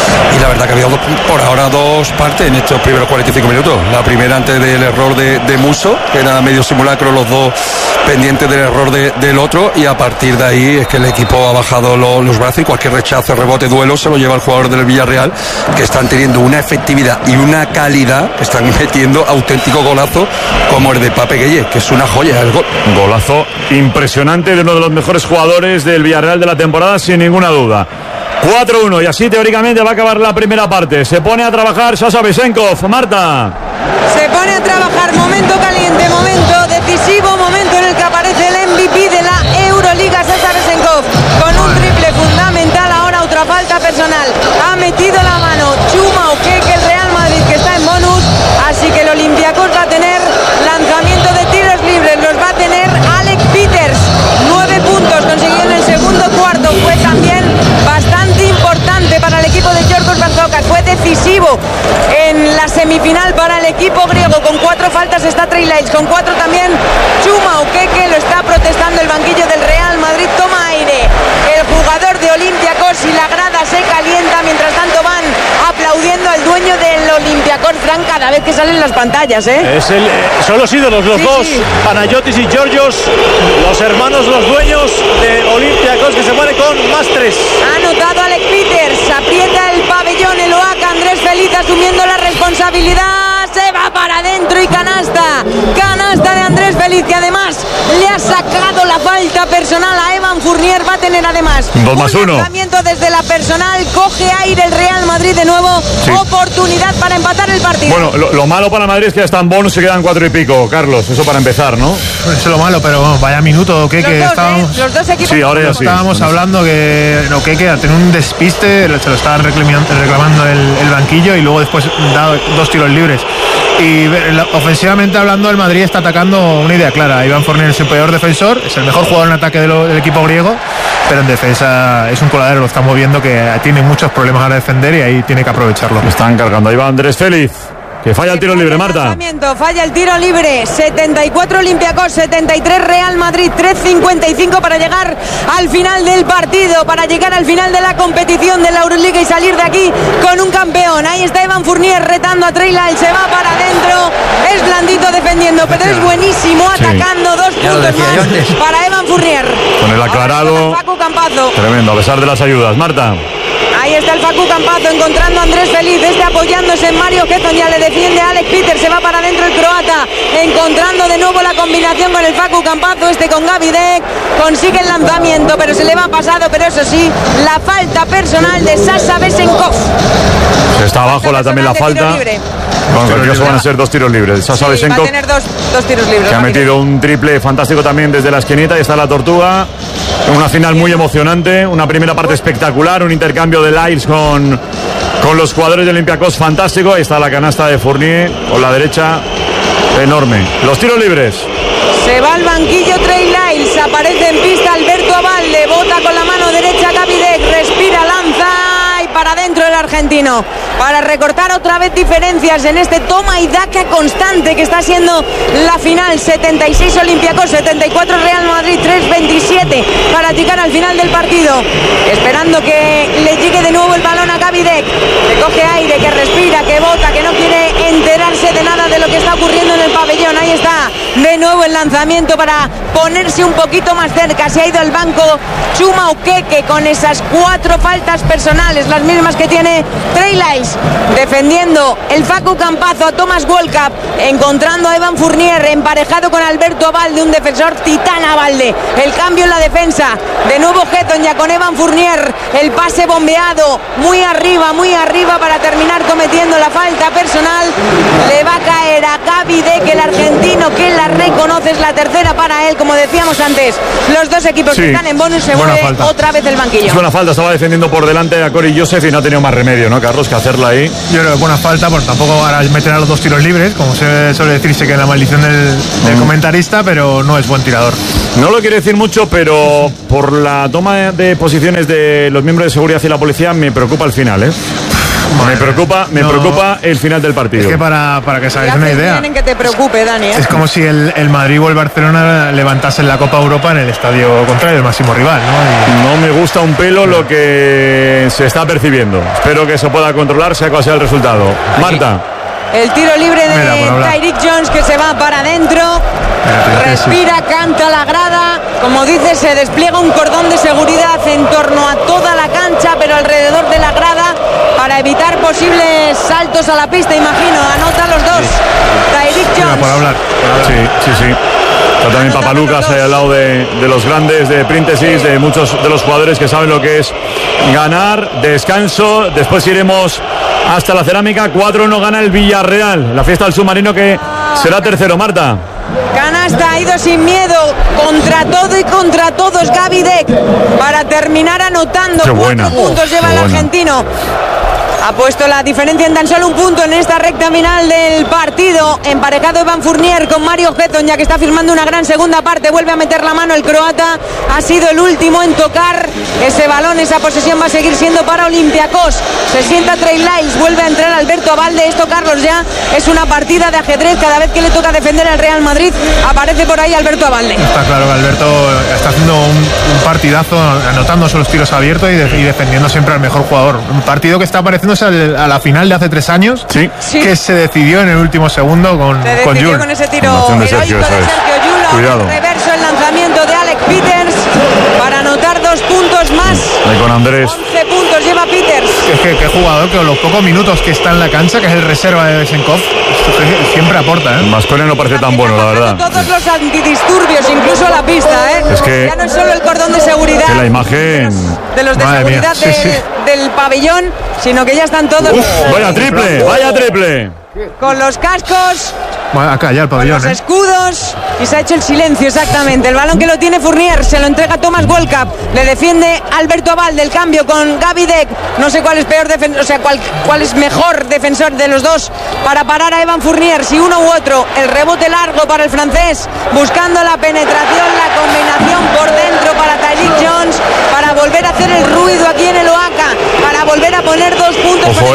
I: Y la verdad que ha habido por ahora 2 partes en estos primeros 45 minutos. La primera antes del error de Musso, que era medio simulacro, los 2 pendientes del error del otro, y a partir de ahí es que el equipo ha bajado los brazos, y cualquier rechazo, rebote, duelo se lo lleva el jugador del Villarreal, que están teniendo una efectividad y una calidad, que están metiendo auténtico golazo como el de Pape Gueye, que es una joya el gol.
B: Golazo impresionante de uno de los mejores jugadores del Villarreal de la temporada, sin ninguna duda. 4-1, y así teóricamente va a acabar la primera parte. Se pone a trabajar Sasha Besenkov. Marta.
G: Se pone a trabajar, momento caliente, momento decisivo, momento en el que aparece el MVP de la Euroliga, Sasha Besenkov, con un triple fundamental. Ahora otra falta personal. Ha metido la mano Chuma Ukeke, el Real Madrid, que está en bonus. Así que el Olympiacos va a tener lanzamiento de tiros libres. Los va a tener Alec Peters. 9 puntos consiguió en el segundo cuarto. Fue también bastante importante para el equipo de Giorgos Barzokas. Fue decisivo en la semifinal para el equipo griego. Con 4 faltas está Trey Lyles, con 4 también Chuma Ukeke. Lo está protestando el banquillo del Real Madrid. Toma aire el jugador de Olympiacos y la grada se calienta. Mientras tanto van aplaudiendo al dueño del Olympiacos, Fran, cada vez que salen las pantallas, ¿eh?
N: Son los ídolos, los dos, sí. Panayotis y Georgios, los hermanos, los dueños de Olympiacos, que se muere con +3.
G: Ha anotado Alec Peters, aprieta el pabellón, el Oaxaca, Andrés Feliz asumiendo la responsabilidad, se va para adentro y canasta de Andrés Feliz, que además le ha sacado la falta personal a Evan Fournier. Va a tener además
B: 2+1
G: lanzamiento desde la personal, coge aire el Real Madrid de nuevo, sí. Oportunidad para empatar el partido.
B: Bueno, lo malo para Madrid es que ya están bonus, se quedan 4 y pico, Carlos, eso para empezar, ¿no?
H: Eso es lo malo, pero bueno, vaya minuto, que estábamos...
G: Los dos equipos.
B: Sí, ahora ya sí.
H: Estábamos hablando que a tener un despiste, se lo estaba reclamando el banquillo, y luego después da 2 tiros libres. Y ofensivamente hablando, el Madrid está atacando una idea clara. Iván Fournier es el peor defensor, es el mejor jugador en ataque del equipo griego, pero en defensa es un coladero, lo estamos viendo, que tiene muchos problemas a defender, y ahí tiene que aprovecharlo.
B: Están cargando, ahí va Andrés Feliz, que falla el tiro libre, Marta.
G: Falla el tiro libre. 74 Olympiacos, 73 Real Madrid. 3:55 para llegar al final del partido, para llegar al final de la competición de la Euroliga y salir de aquí con un campeón. Ahí está Evan Fournier retando a Trey Lyles, se va para adentro. Es blandito defendiendo, pero es buenísimo atacando. 2 puntos más para Evan Fournier.
B: Con el aclarado.
G: Facu Campazzo.
B: Tremendo, a pesar de las ayudas. Marta.
G: Ahí está el Facu Campazzo encontrando a Andrés Feliz, apoyándose en Mario Getton, ya le defiende a Alec Peters, se va para adentro el croata, encontrando de nuevo la combinación con el Facu Campazzo, con Gavidec, consigue el lanzamiento, pero se le va pasado, pero eso sí, la falta personal de Sasha Besenkov.
B: Está abajo también la falta. Con cualquier caso van a ser 2 tiros libres. Sasha Besenkov,
G: va a tener dos tiros libres.
B: Que ha metido un triple fantástico también desde la esquinita, y está la Tortuga. Una final muy emocionante, una primera parte espectacular, un intercambio de Lyles con los jugadores de Olympiacos fantástico. Ahí está la canasta de Fournier con la derecha, enorme. Los tiros libres.
G: Se va al banquillo Trey Lyles, aparece en pista Alberto Abalde, bota con la mano derecha Gavidec, respira, lanza y para adentro el argentino. argentino para recortar otra vez diferencias en este toma y daca constante que está siendo la final. 76 Olympiacos, 74 Real Madrid, 3-27 para llegar al final del partido, esperando que le llegue de nuevo el balón a Gavidec, que coge aire, que respira, que bota, que no quiere enterarse de nada de lo que está ocurriendo en el pabellón. Ahí está de nuevo el lanzamiento para ponerse un poquito más cerca. Se ha ido al banco Chuma Ukeke con esas 4 faltas personales, las mismas que tiene Trey Lyles, defendiendo el Facu Campazo a Thomas Walkup, encontrando a Evan Fournier emparejado con Alberto Abalde, un defensor titán Abalde. El cambio en la defensa, de nuevo Heton ya con Evan Fournier, el pase bombeado muy arriba para terminar cometiendo la falta personal. Le va a caer a Gavidec, el argentino, que la reconoce, es la tercera para él. Como decíamos antes, los dos equipos que están en bonus, se mueve otra vez el banquillo.
B: Es buena falta, estaba defendiendo por delante a Corey Joseph y no ha tenido más remedio, ¿no, Carlos, que hacerla ahí?
H: Yo creo que buena falta, pues tampoco ahora meter a los 2 tiros libres, como se suele decirse que es la maldición del comentarista, pero no es buen tirador.
B: No lo quiere decir mucho, pero por la toma de posiciones de los miembros de seguridad y la policía me preocupa el final, ¿eh? Me preocupa el final del partido.
H: Es que para que os hagáis una idea,
G: que te preocupe, Dani, ¿eh?
H: Es como si el Madrid o el Barcelona levantasen la Copa Europa en el estadio contrario, el máximo rival, ¿no?
B: No me gusta un pelo lo que se está percibiendo. Espero que se pueda controlar, sea cual sea el resultado. Marta.
G: El tiro libre de Tyreek Jones, que se va para adentro, respira, canta la grada. Como dice, se despliega un cordón de seguridad en torno a toda la cancha, pero alrededor de la grada, para evitar posibles saltos a la pista, imagino. Anota los dos. Tyreek Jones.
H: Por hablar.
B: Sí. Está también Papalucas ahí al lado de los grandes de Príntesis, de muchos de los jugadores que saben lo que es ganar. Descanso, después iremos hasta la cerámica. 4-1 gana el Villarreal, la fiesta del submarino, que será tercero. Marta.
G: Canasta, ha ido sin miedo, contra todo y contra todos Gavidec, para terminar anotando. 4 puntos lleva el argentino. Ha puesto la diferencia en tan solo un punto en esta recta final del partido. Emparejado Evan Fournier con Mario Heton, ya que está firmando una gran segunda parte. Vuelve a meter la mano el croata. Ha sido el último en tocar ese balón. Esa posesión va a seguir siendo para Olympiacos. Se sienta Trey Lyles, vuelve a entrar Alberto Abalde. Esto, Carlos, ya es una partida de ajedrez. Cada vez que le toca defender al Real Madrid, aparece por ahí Alberto Abalde.
H: Está claro que Alberto está haciendo un partidazo, anotándose los tiros abiertos y defendiendo siempre al mejor jugador. Un partido que está pareciendo a la final de hace 3 años, que se decidió en el último segundo con Jules.
G: Con ese tiro heroico de Sergio Llull.
B: Cuidado.
G: Reverso el lanzamiento de Alec Peters para anotar 2 puntos más.
B: Ahí con Andrés.
G: 11 puntos lleva Peters.
H: Es que qué jugador, que con los pocos minutos que está en la cancha, que es el reserva de Besenkov, siempre aporta, ¿eh?
B: Masconia no parece tan bueno, la verdad.
G: Todos los antidisturbios, incluso a la pista, ¿eh?
B: Es que
G: ya no es solo el cordón de seguridad.
B: Que la imagen
G: de los de seguridad del pabellón, sino que ya están todos.
B: Vaya triple.
G: Con los cascos.
H: Bueno, acá ya el pabellón,
G: los escudos, y se ha hecho el silencio, exactamente. El balón que lo tiene Fournier, se lo entrega Thomas Walkup, le defiende Alberto Abalde. El cambio con Gavidec, no sé cuál es peor defensor, o sea, cuál es mejor defensor de los dos para parar a Evan Fournier, si uno u otro. El rebote largo para el francés, buscando la penetración, la combinación por dentro para Tyreek Jones, para volver a hacer el ruido aquí en el Oaca, para volver a poner 2 puntos.
B: Ojo,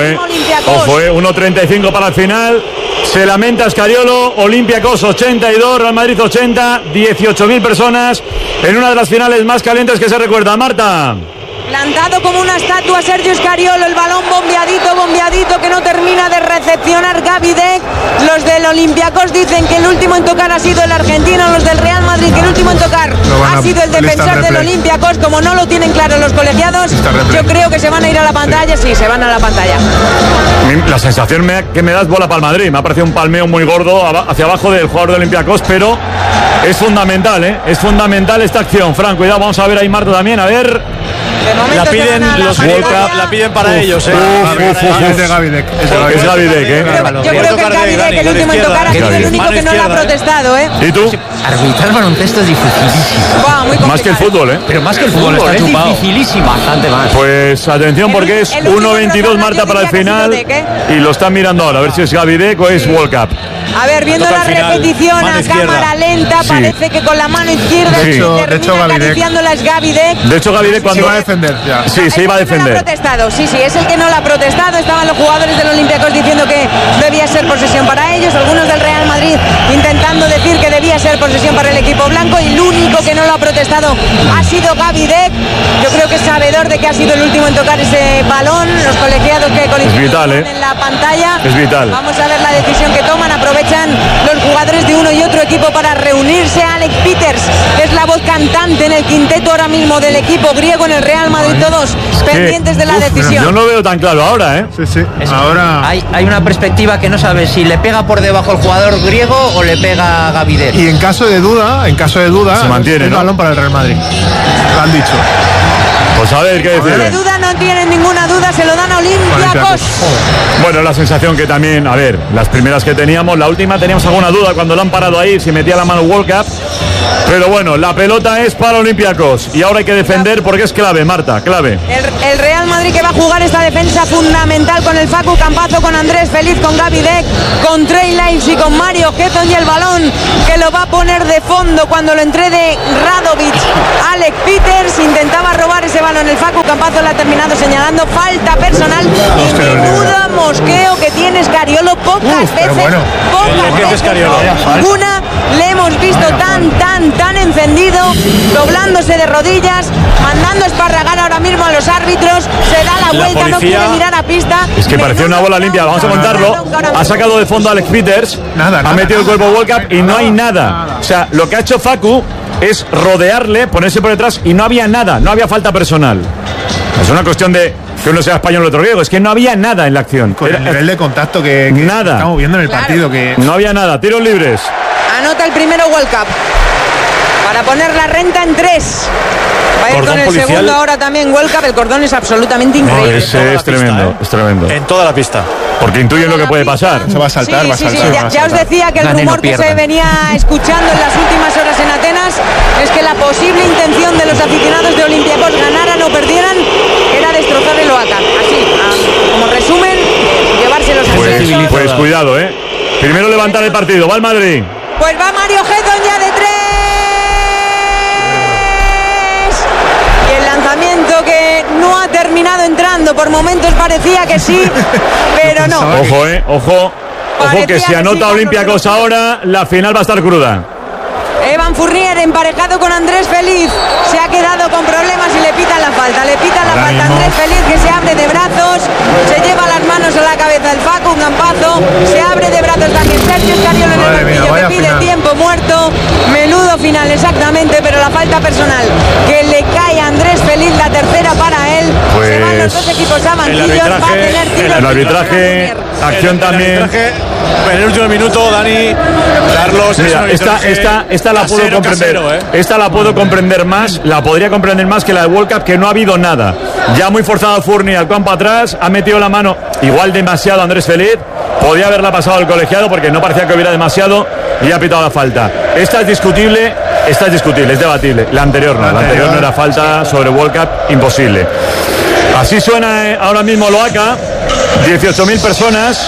B: 1.35 para el final. Se lamenta Escariolo. Olympiacos 82, Real Madrid 80, 18.000 personas en una de las finales más calientes que se recuerda. Marta.
G: Plantado como una estatua Sergio Escariolo, el balón bombeadito, que no termina de recepcionar Gavidec. Los del Olympiacos dicen que el último en tocar ha sido el argentino, los del Real Madrid que el último en tocar ha sido el defensor del Olympiacos. Como no lo tienen claro los colegiados, yo creo que se van a ir a la pantalla. Sí, se van a la pantalla.
B: La sensación que me da es bola para el Madrid. Me ha parecido un palmeo muy gordo hacia abajo del jugador de Olympiacos, pero es fundamental, ¿eh? Es fundamental esta acción. Fran, cuidado, vamos a ver ahí Marta también, a ver.
N: La piden los World Cup, la piden para ellos, ¿eh?
H: Es de Gavidec.
B: Es Gavidec, ¿eh?
G: Yo creo que es Gavidec, el último en tocar, ha sido el único que no lo ha protestado, ¿eh?
B: ¿Y tú?
P: Arbitrar baloncesto es dificilísimo.
B: Más que el fútbol, ¿eh?
P: Pero más que el fútbol, está chupado. Dificilísimo. Bastante más.
B: Pues atención, porque es 1.22 Marta para el final. Y lo están mirando ahora, a ver si es Gavidec o es World Cup.
G: A ver, viendo la repetición a cámara lenta, parece que con la mano izquierda
H: de hecho,
G: acariciándola es Gavidec.
B: De hecho, Gavidec cuando
H: defender ya.
B: Sí, se iba a defender.
G: No ha protestado, sí, es el que no lo ha protestado. Estaban los jugadores del Olympiacos diciendo que debía ser posesión para ellos, algunos del Real Madrid intentando decir que debía ser posesión para el equipo blanco, y el único que no lo ha protestado ha sido Gaby Deck. Yo creo que es sabedor de que ha sido el último en tocar ese balón. Los colegiados que
B: vital,
G: en la pantalla.
B: Es vital.
G: Vamos a ver la decisión que toman. Aprovechan los jugadores de uno y otro equipo para reunirse. Alex Peters es la voz cantante en el quinteto ahora mismo del equipo griego en el Real Madrid, todos pendientes de la decisión.
B: Yo no lo veo tan claro ahora, ¿eh?
H: Sí. Ahora
P: hay una perspectiva que no sabe si le pega por debajo el jugador griego o le pega a Gaby Deck.
H: Y en caso de duda,
B: se mantiene,
H: el
B: ¿no?
H: balón para el Real Madrid. Lo han dicho.
B: Pues a ver qué decir.
G: De duda no tienen ninguna duda, se lo dan a Olympiacos.
B: Bueno, la sensación que también, a ver, las primeras que teníamos, la última teníamos alguna duda cuando lo han parado ahí, si metía la mano World Cup. Pero bueno, la pelota es para Olympiacos y ahora hay que defender porque es clave, Marta, clave.
G: El Real Madrid que va a jugar esta defensa fundamental con el Facu Campazo, con Andrés Feliz, con Gaby Deck, con Trey Lyles y con Mario Getón, y el balón que lo va a poner de fondo cuando lo entregue Radovic. Alex Peters intentaba robar ese balón, el Facu Campazo le ha terminado señalando falta personal y menuda mosqueo que tiene Scariolo pocas veces. Ninguna le hemos visto tan encendido, doblándose de rodillas, mandando esparragar ahora mismo a los árbitros, se da la vuelta, no quiere mirar a pista.
B: Es que parecía una bola limpia, vamos a contarlo. Ha sacado de fondo a Alex Peters, ha metido el cuerpo World Cup y no hay nada. O sea, lo que ha hecho Facu es rodearle, ponerse por detrás y no había nada, no había falta personal. Es una cuestión de que uno sea español o otro griego, es que no había nada en la acción.
H: Con el nivel de contacto que
B: nada.
H: Estamos viendo en el partido. Que
B: no había nada, tiros libres.
G: Anota el primero World Cup para poner la renta en 3. Va a ir con el policial. Segundo ahora también World Cup. El cordón es absolutamente increíble.
B: No, es tremendo, es tremendo.
N: En toda la pista.
B: Porque intuyen lo que puede pasar.
H: Se va a saltar, va a saltar.
G: Ya os decía que el rumor que se venía escuchando en las últimas horas en Atenas es que la posible intención de los aficionados de Olympiacos, ganaran o perdieran, era destrozar el Oaca. Así, como resumen, llevárselos a
B: casa. Pues cuidado, Primero levantar el partido. Va el Madrid.
G: Pues va Mario Getón ya de 3. Y el lanzamiento que no ha terminado entrando. Por momentos parecía que sí, pero no.
B: Ojo, ojo. Ojo que si anota Olympiacos ahora, la final va a estar cruda.
G: Evan Fournier emparejado con Andrés Feliz. Se ha quedado con problemas y le pitan la falta. Le pitan la falta a Andrés Feliz, que se abre de brazos. Se lleva las manos a la cabeza el Facu Campazo. Se abre de brazos también Sergio Scariolo en el banquillo, que pide tiempo muerto. Menudo final, exactamente, pero la falta personal que le cae a Andrés Feliz, la tercera para él.
B: Pues
G: se van los dos equipos a banquillos.
B: El arbitraje, acción también.
N: En el último minuto, Dani, Carlos.
B: Mira, esta la puedo comprender. Esta la puedo comprender más, la podría comprender más que la de World Cup, que no ha habido nada. Ya muy forzado Fournier al campo atrás, ha metido la mano igual demasiado Andrés Feliz. Podía haberla pasado al colegiado porque no parecía que hubiera demasiado y ha pitado la falta. Esta es discutible, es debatible. La anterior no era falta sobre World Cup, imposible. Así suena ahora mismo Loaca, 18.000 personas,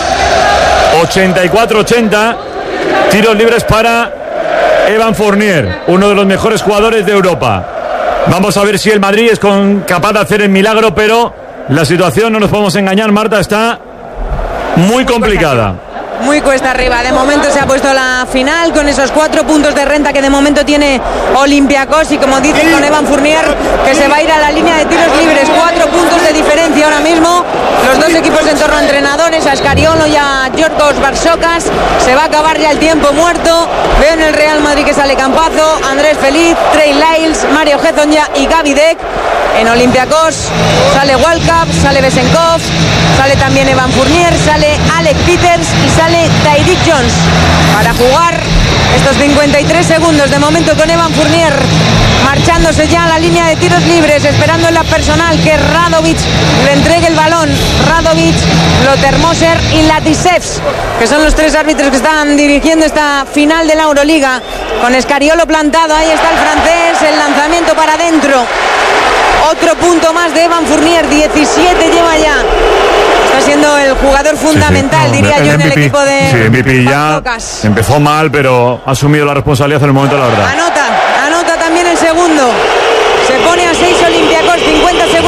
B: 84-80, tiros libres para Evan Fournier, uno de los mejores jugadores de Europa. Vamos a ver si el Madrid es capaz de hacer el milagro, pero la situación, no nos podemos engañar, Marta, está muy complicada.
G: Muy cuesta arriba. De momento se ha puesto la final con esos 4 puntos de renta que de momento tiene Olympiacos, y como dicen con Evan Fournier, que se va a ir a la línea de tiros libres. 4 puntos de diferencia ahora mismo. Los dos equipos en torno a entrenadores, a Scariolo y a Giorgos Barsocas. Se va a acabar ya el tiempo muerto. Veo en el Real Madrid que sale Campazo, Andrés Feliz, Trey Lyles, Mario Getón y Gaby Deck. En Olympiacos sale Walcap, sale Besenkov, sale también Evan Fournier, sale Alex Peters y sale Tyreek Jones para jugar estos 53 segundos de momento con Evan Fournier marchándose ya a la línea de tiros libres, esperando en la personal que Radovic le entregue el balón. Radovic, Lotermoser y Latisevs, que son los 3 árbitros que están dirigiendo esta final de la Euroliga. Con Scariolo plantado, ahí está el francés, el lanzamiento para adentro. Otro punto más de Evan Fournier, 17 lleva ya. Está siendo el jugador fundamental, diría yo, en el equipo de...
B: Sí, MVP ya empezó mal, pero ha asumido la responsabilidad en el momento, la verdad.
G: Anota también el segundo. Se pone a 6 Olympiacos, 50 segundos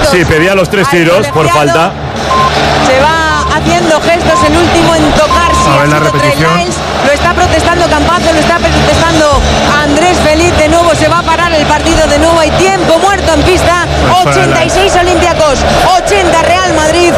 B: Sí, pedía los 3 tiros por falta.
G: Se va haciendo gestos, el último en tocarse.
H: A ver la repetición.
G: Lo está protestando Campazzo, lo está protestando Andrés Feliz. De nuevo se va a parar el partido, de nuevo hay tiempo muerto en pista. 86 Olympiacos, 80 Real Madrid,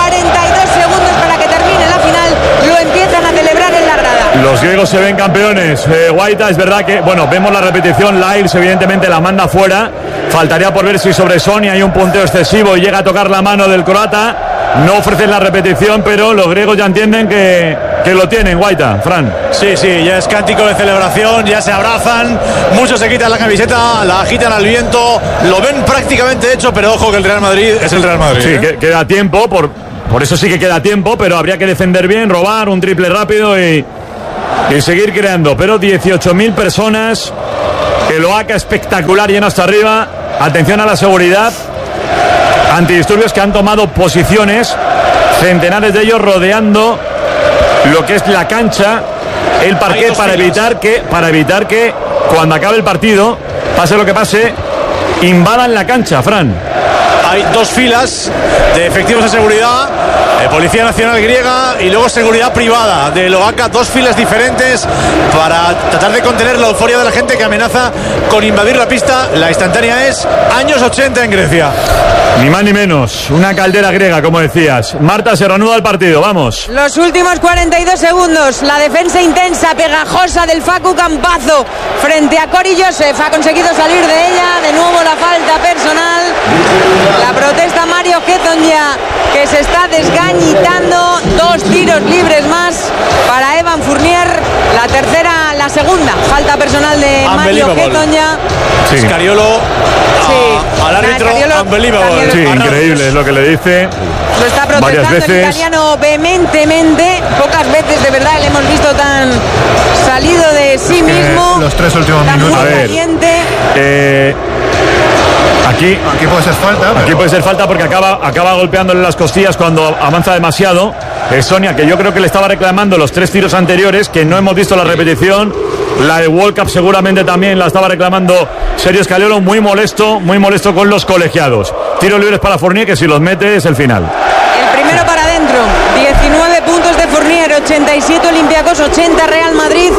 G: 42 segundos para que termine la final. Lo empiezan a celebrar en la grada.
B: Los griegos se ven campeones. Guaita, es verdad que, bueno, vemos la repetición. Lyles evidentemente la manda fuera. Faltaría por ver si sobre Sonia hay un punteo excesivo y llega a tocar la mano del croata. No ofrecen la repetición, pero los griegos ya entienden que lo tienen, Guaita, Fran.
N: Sí, ya es cántico de celebración, ya se abrazan, muchos se quitan la camiseta, la agitan al viento, lo ven prácticamente hecho, pero ojo que el Real Madrid es el Real Madrid.
B: Sí, queda tiempo, por eso sí que queda tiempo, pero habría que defender bien, robar un triple rápido y seguir creando. Pero 18.000 personas, el OACA espectacular, lleno hasta arriba. Atención a la seguridad. Antidisturbios que han tomado posiciones, centenares de ellos rodeando lo que es la cancha, el parquet, para evitar que cuando acabe el partido, pase lo que pase, invadan la cancha, Fran.
N: Hay 2 filas de efectivos de seguridad, Policía Nacional griega y luego seguridad privada del OACA, 2 filas diferentes para tratar de contener la euforia de la gente que amenaza con invadir la pista. La instantánea es años 80 en Grecia.
B: Ni más ni menos, una caldera griega, como decías. Marta, se reanuda el partido, vamos.
G: Los últimos 42 segundos, la defensa intensa, pegajosa del Facu Campazzo frente a Cory Joseph. Ha conseguido salir de ella, de nuevo la falta personal. La protesta Mario Hezonja, que se está desgañitando. 2 tiros libres más para Evan Fournier. La segunda falta personal de Mario Hezonja.
B: Sí.
N: Scariolo al árbitro, unbelievable.
B: Sí, increíble es lo que le dice.
G: Lo está protestando el italiano vehementemente. Pocas veces de verdad le hemos visto tan salido de sí mismo.
H: Los 3 últimos minutos.
B: A ver, aquí
H: puede ser falta.
B: Aquí puede ser falta porque acaba golpeándole las costillas cuando avanza demasiado. Sonia, que yo creo que le estaba reclamando los 3 tiros anteriores, que no hemos visto la repetición. La de World Cup seguramente también la estaba reclamando Sergio Scariolo, muy molesto con los colegiados. Tiros libres para Fournier, que si los mete es el final.
G: El primero para adentro, 19 puntos de Fournier, 87 Olympiacos, 80 Real Madrid,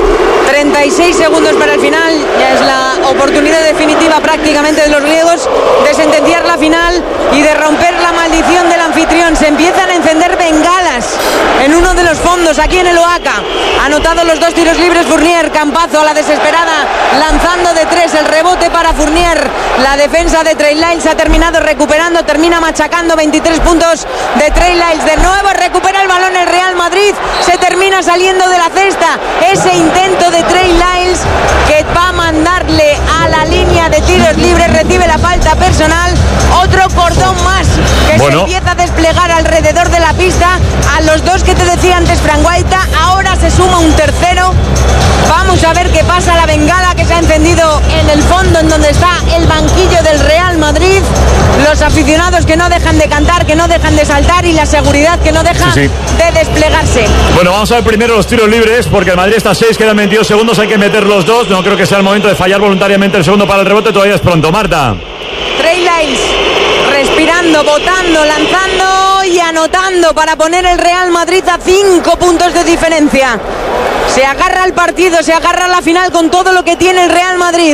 G: 36 segundos para el final. Ya es la oportunidad definitiva prácticamente de los griegos de sentenciar la final y de romper la maldición del anfitrión. Se empiezan a encender bengalas en uno de los fondos aquí en el OACA. Ha anotado los 2 tiros libres Fournier. Campazzo a la desesperada lanzando de 3, el rebote para Fournier. La defensa de Trey Lyles ha terminado recuperando, termina machacando. 23 puntos de Trey Lyles. De nuevo recupera el balón el Real Madrid, se termina saliendo de la cesta. Ese intento de Trey Lyles que va a mandarle a la línea de tiros libres, recibe la falta personal. Otro cordón más que se empieza a desplegar alrededor de la pista. A los 2 que te decía antes Fran Guaita, ahora se suma un tercero. Vamos a ver qué pasa. La bengala que se ha encendido en el fondo, en donde está el banquillo del Real Madrid. Los aficionados que no dejan de cantar, que no dejan de saltar, y la seguridad que no deja de desplegarse.
B: Bueno, vamos a ver primero los tiros libres, porque el Madrid está a 6, quedan 22 segundos, hay que meter los 2. No creo que sea el momento de fallar voluntariamente el segundo para el rebote, todavía es pronto. Marta.
G: Trey Lyles respirando, botando, lanzando y anotando para poner el Real Madrid a 5 puntos de diferencia. Se agarra el partido, se agarra la final con todo lo que tiene el Real Madrid.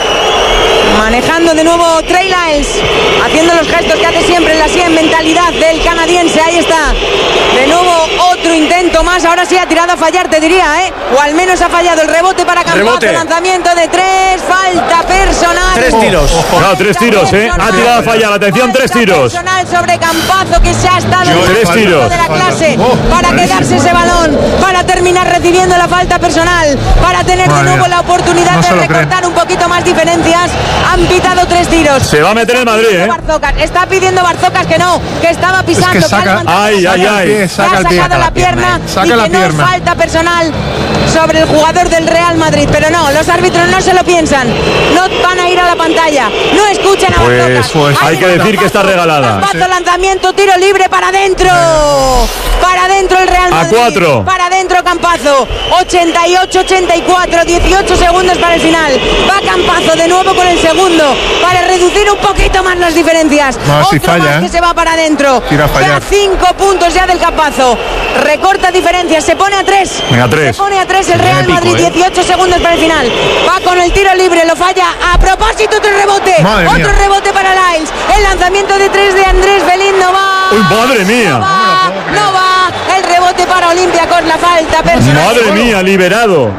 G: Manejando de nuevo Trey Lyles, haciendo los gestos que hace siempre en la 100, mentalidad del canadiense. Ahí está, de nuevo otro intento más. Ahora sí ha tirado a fallar, te diría, o al menos ha fallado. El rebote para Campazzo, lanzamiento de 3, falta personal.
N: 3 tiros.
B: No, 3 tiros, ha tirado a fallar. Atención, 3 tiros.
G: Personal sobre Campazzo, que se ha estado
B: 3 tiros
G: de la clase para quedarse ese balón, para terminar recibiendo la falta personal, para tener de nuevo la oportunidad de recortar un poquito más diferencias. Han pitado 3 tiros.
B: Se va a meter el Madrid,
G: Está pidiendo Barzocas que no, que estaba pisando.
H: Es que saca,
G: saca el pie, saca la pierna, y que no es falta personal sobre el jugador del Real Madrid. Pero no, los árbitros no se lo piensan. No van a ir a la pantalla pantalla. No escuchan a
B: Pues hay que decir que está regalada.
G: Campazo, lanzamiento, tiro libre para adentro. Para adentro el Real Madrid.
B: A 4.
G: Para adentro Campazo. 88-84, 18 segundos para el final. Va Campazo de nuevo con el segundo para reducir un poquito más las diferencias.
H: No, si
G: Otro
H: falla,
G: más que se va para adentro.
H: Tira a fallar.
G: Ya 5 puntos ya del Campazo. Recorta diferencias, se pone a 3.
B: Venga, 3.
G: Se pone a 3 el Real Madrid, 18 segundos para el final. Va con el tiro libre, lo falla. A propósito, otro rebote. Otro rebote para Lyles. El lanzamiento de 3 de Andrés Feliz no va.
B: ¡Uy, madre mía!
G: No va. El rebote para Olympiacos, la falta personal.
B: Madre mía, liberado.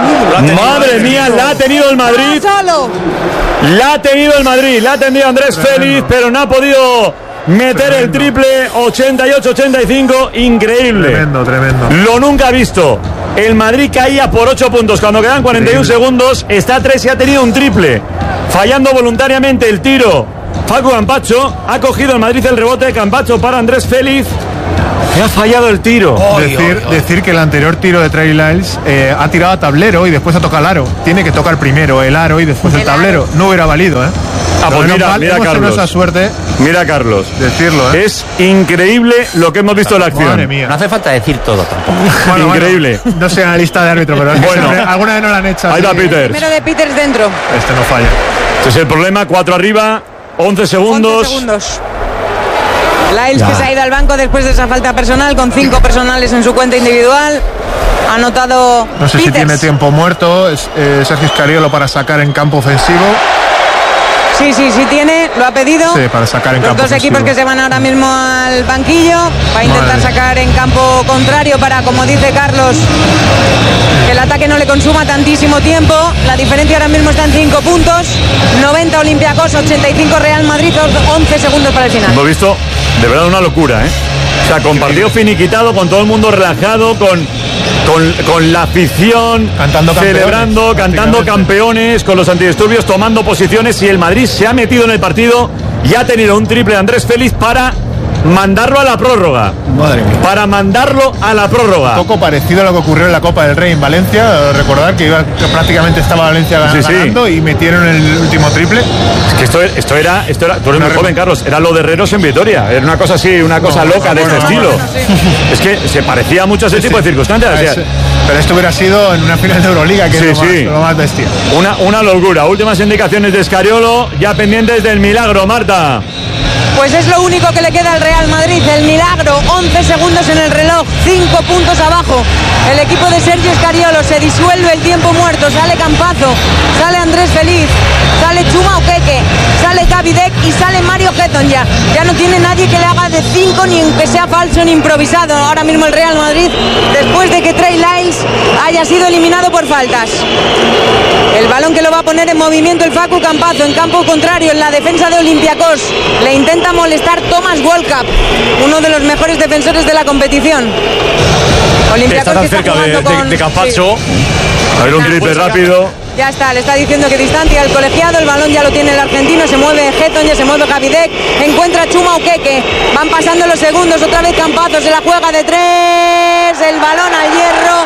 B: Madre mía, la ha tenido el Madrid. La ha tenido el Madrid. La ha tenido Andrés Félix, pero no ha podido meter el triple. 88-85. Increíble.
H: Tremendo.
B: Lo nunca visto. El Madrid caía por 8 puntos cuando quedan 41 segundos. Está a 3 y ha tenido un triple. Fallando voluntariamente el tiro. Facu Campacho. Ha cogido el Madrid el rebote de Campacho para Andrés Félix. Que ha fallado el tiro.
H: Decir que el anterior tiro de Trey Lyles ha tirado a tablero y después ha tocado el aro. Tiene que tocar primero el aro y después el tablero. No hubiera valido, ¿eh?
B: Pues mira Carlos.
H: Esa suerte.
B: Mira Carlos.
H: Decirlo, ¿eh?
B: Es increíble lo que hemos visto en la acción.
H: Madre mía.
L: No hace falta decir todo tampoco.
B: Increíble.
H: No soy analista de árbitro, pero alguna vez no la han hecho.
B: Ahí va Peters.
G: Primero de Peters dentro.
H: Este no falla.
B: Este es el problema. 4 arriba. 11 segundos.
G: 11 segundos. Lyles que se ha ido al banco después de esa falta personal con 5 personales en su cuenta individual. Ha anotado
H: No sé
G: Peters.
H: si tiene tiempo muerto. Sergio Scariolo para sacar en campo ofensivo.
G: Sí tiene, lo ha pedido.
H: Sí, para sacar en
G: Los
H: campo
G: dos
H: ofensivo.
G: equipos que se van ahora mismo al banquillo. Va a intentar sacar en campo contrario para, como dice Carlos, que el ataque no le consuma tantísimo tiempo. La diferencia ahora mismo está en 5 puntos. 90 Olympiacos, 85 Real Madrid, 11 segundos para el final.
B: Hemos visto de verdad una locura, ¿eh? O sea, con partido finiquitado, con todo el mundo relajado, con la afición celebrando, cantando campeones, con los antidisturbios tomando posiciones, y el Madrid se ha metido en el partido y ha tenido un triple de Andrés Félix para mandarlo a la prórroga.
H: Madre mía.
B: Para mandarlo a la prórroga.
H: Un poco parecido a lo que ocurrió en la Copa del Rey en Valencia. Recordar que prácticamente estaba Valencia ganando y metieron el último triple.
B: Es que esto era tú eres muy joven, Carlos, era lo de Herreros en Vitoria. Era una cosa así, una cosa loca de este estilo. Es que se parecía mucho a ese tipo de circunstancias.
H: Pero esto hubiera sido en una final de Euroliga, que es lo más bestia.
B: Una locura. Últimas indicaciones de Scariolo, ya pendientes del milagro, Marta.
G: Pues es lo único que le queda al Real Madrid, el milagro. 11 segundos en el reloj, 5 puntos abajo. El equipo de Sergio Scariolo, se disuelve el tiempo muerto. Sale Campazo, sale Andrés Feliz, sale Chuma Okeke, sale Gavidec y sale Mario Heton. Ya no tiene nadie que le haga de 5, ni que sea falso ni improvisado. Ahora mismo el Real Madrid, después de que Trey Lyles haya sido eliminado por faltas. El balón que lo va a poner en movimiento el Facu Campazo en campo contrario, en la defensa de Olympiacos. Le intenta molestar Thomas Walkup, uno de los mejores defensores de la competición.
N: Está tan cerca de Campacho.
B: A ver, un triple rápido.
G: Ya está, le está diciendo que distancia al colegiado. El balón ya lo tiene el argentino. Se mueve Heton, ya se mueve Gavidec. Encuentra Chuma Okeke. Van pasando los segundos. Otra vez Campazo se la juega de 3. El balón al hierro.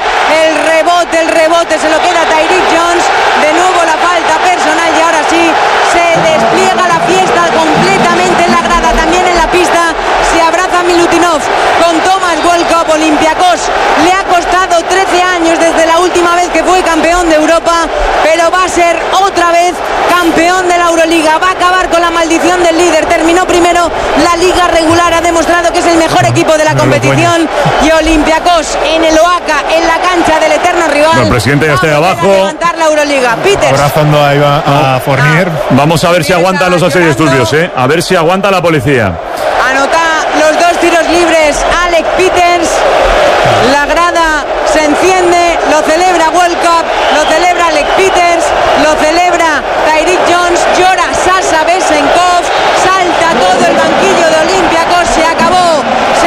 G: El rebote se lo queda Tyreek Jones. De nuevo la falta personal y ahora sí se despliega la fiesta completamente en la grada, también en la pista. Se abraza Milutinov con Thomas Walkup. Olympiacos le ha costado 13 años desde la última vez que fue campeón de Europa, pero va a ser otra vez campeón de la Euroliga. Va a acabar con la maldición del líder. Terminó primero la liga regular, ha demostrado que es el mejor equipo de la competición, y Olympiacos en el Oaca, en la cancha del eterno rival,
B: el presidente ya está de abajo.
G: levantar la Euroliga. Peters
H: abrazando ahí a Fournier.
B: Vamos a ver si aguantan los antidisturbios, a ver si aguanta la policía.
G: anota los 2 tiros libres Alec Peters. La grada se enciende, lo celebra Walkup, lo celebra Alec Peters, lo celebra Tyreek Jones, llora Sasha Vesenkov, salta todo el banquillo de Olympiacos. Se acabó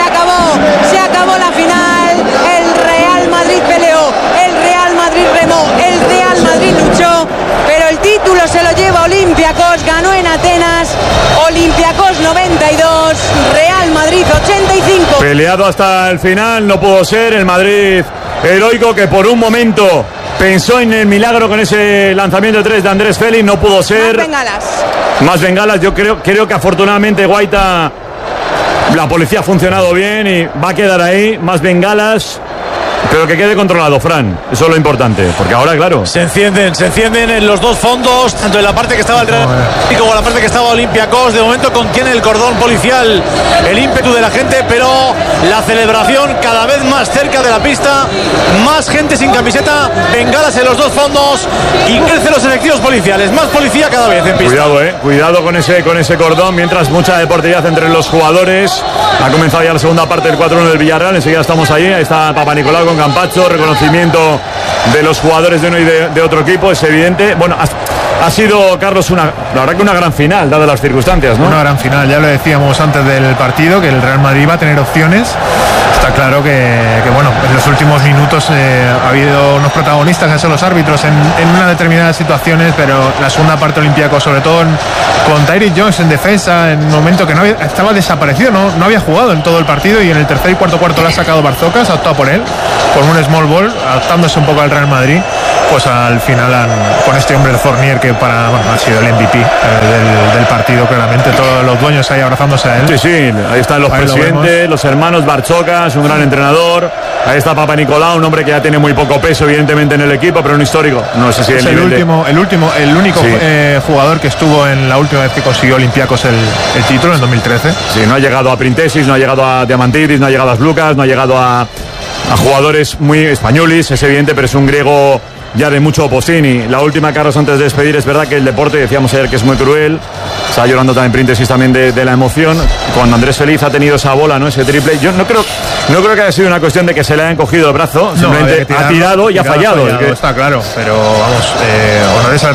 G: la final. El Real Madrid peleó, el Real Madrid remó, el Real Madrid luchó, pero el título se lo lleva Olympiacos. Ganó en Atenas. Olympiacos 92, Real Madrid 85.
B: Peleado hasta el final, no pudo ser. El Madrid heroico, que por un momento pensó en el milagro con ese lanzamiento de 3 de Andrés Félix, no pudo ser. Más bengalas. Yo creo que afortunadamente Guaita, la policía ha funcionado bien y va a quedar ahí. Más bengalas. Pero que quede controlado, Fran. Eso es lo importante. Porque ahora, claro,
N: se encienden en los dos fondos, tanto en la parte que estaba el Real Madrid como en la parte que estaba Olympiacos. De momento contiene el cordón policial el ímpetu de la gente, pero la celebración cada vez más cerca de la pista. Más gente sin camiseta, bengalas en los dos fondos y crecen los efectivos policiales. Más policía cada vez en pista.
B: Cuidado con ese cordón. Mientras mucha deportividad entre los jugadores. Ha comenzado ya la segunda parte del 4-1 del Villarreal. Enseguida estamos ahí. Ahí está Papanicolau con Campacho, reconocimiento de los jugadores de uno y de otro equipo, es evidente. Bueno, ha sido, Carlos, la verdad que una gran final, dadas las circunstancias, ¿no?
H: Una gran final, ya lo decíamos antes del partido, que el Real Madrid va a tener opciones. Está claro que bueno, en los últimos minutos ha habido unos protagonistas, que son los árbitros, en unas determinadas situaciones, pero la segunda parte Olympiacos, sobre todo con Tyreek Jones en defensa, en un momento que estaba desaparecido, no había jugado en todo el partido, y en el tercer y cuarto lo ha sacado Barzocas, ha optado por él, con un small ball, adaptándose un poco al Real Madrid. Pues al final con este hombre, el Fournier, que ha sido el MVP del partido, claramente, todos los dueños ahí abrazándose a él.
B: Sí, ahí están los presidentes, los hermanos Barchocas, un gran entrenador. Ahí está Papanicolau, un hombre que ya tiene muy poco peso, evidentemente, en el equipo, pero un histórico. No sé si
H: es el único jugador que estuvo en la última vez que consiguió Olympiacos el título, en 2013.
B: Sí, no ha llegado a Printesis, no ha llegado a Diamantidis, no ha llegado a Lucas, no ha llegado a jugadores muy españoles, es evidente, pero es un griego ya de mucho postín. Y la última, Carlos, antes de despedir, es verdad que el deporte, decíamos ayer que es muy cruel, está llorando también Príntesis también de la emoción. Cuando Andrés Feliz ha tenido esa bola, ¿no? Ese triple, yo no creo que haya sido una cuestión de que se le hayan cogido el brazo, simplemente ha tirado y ha fallado.
H: Está claro, pero vamos, honores al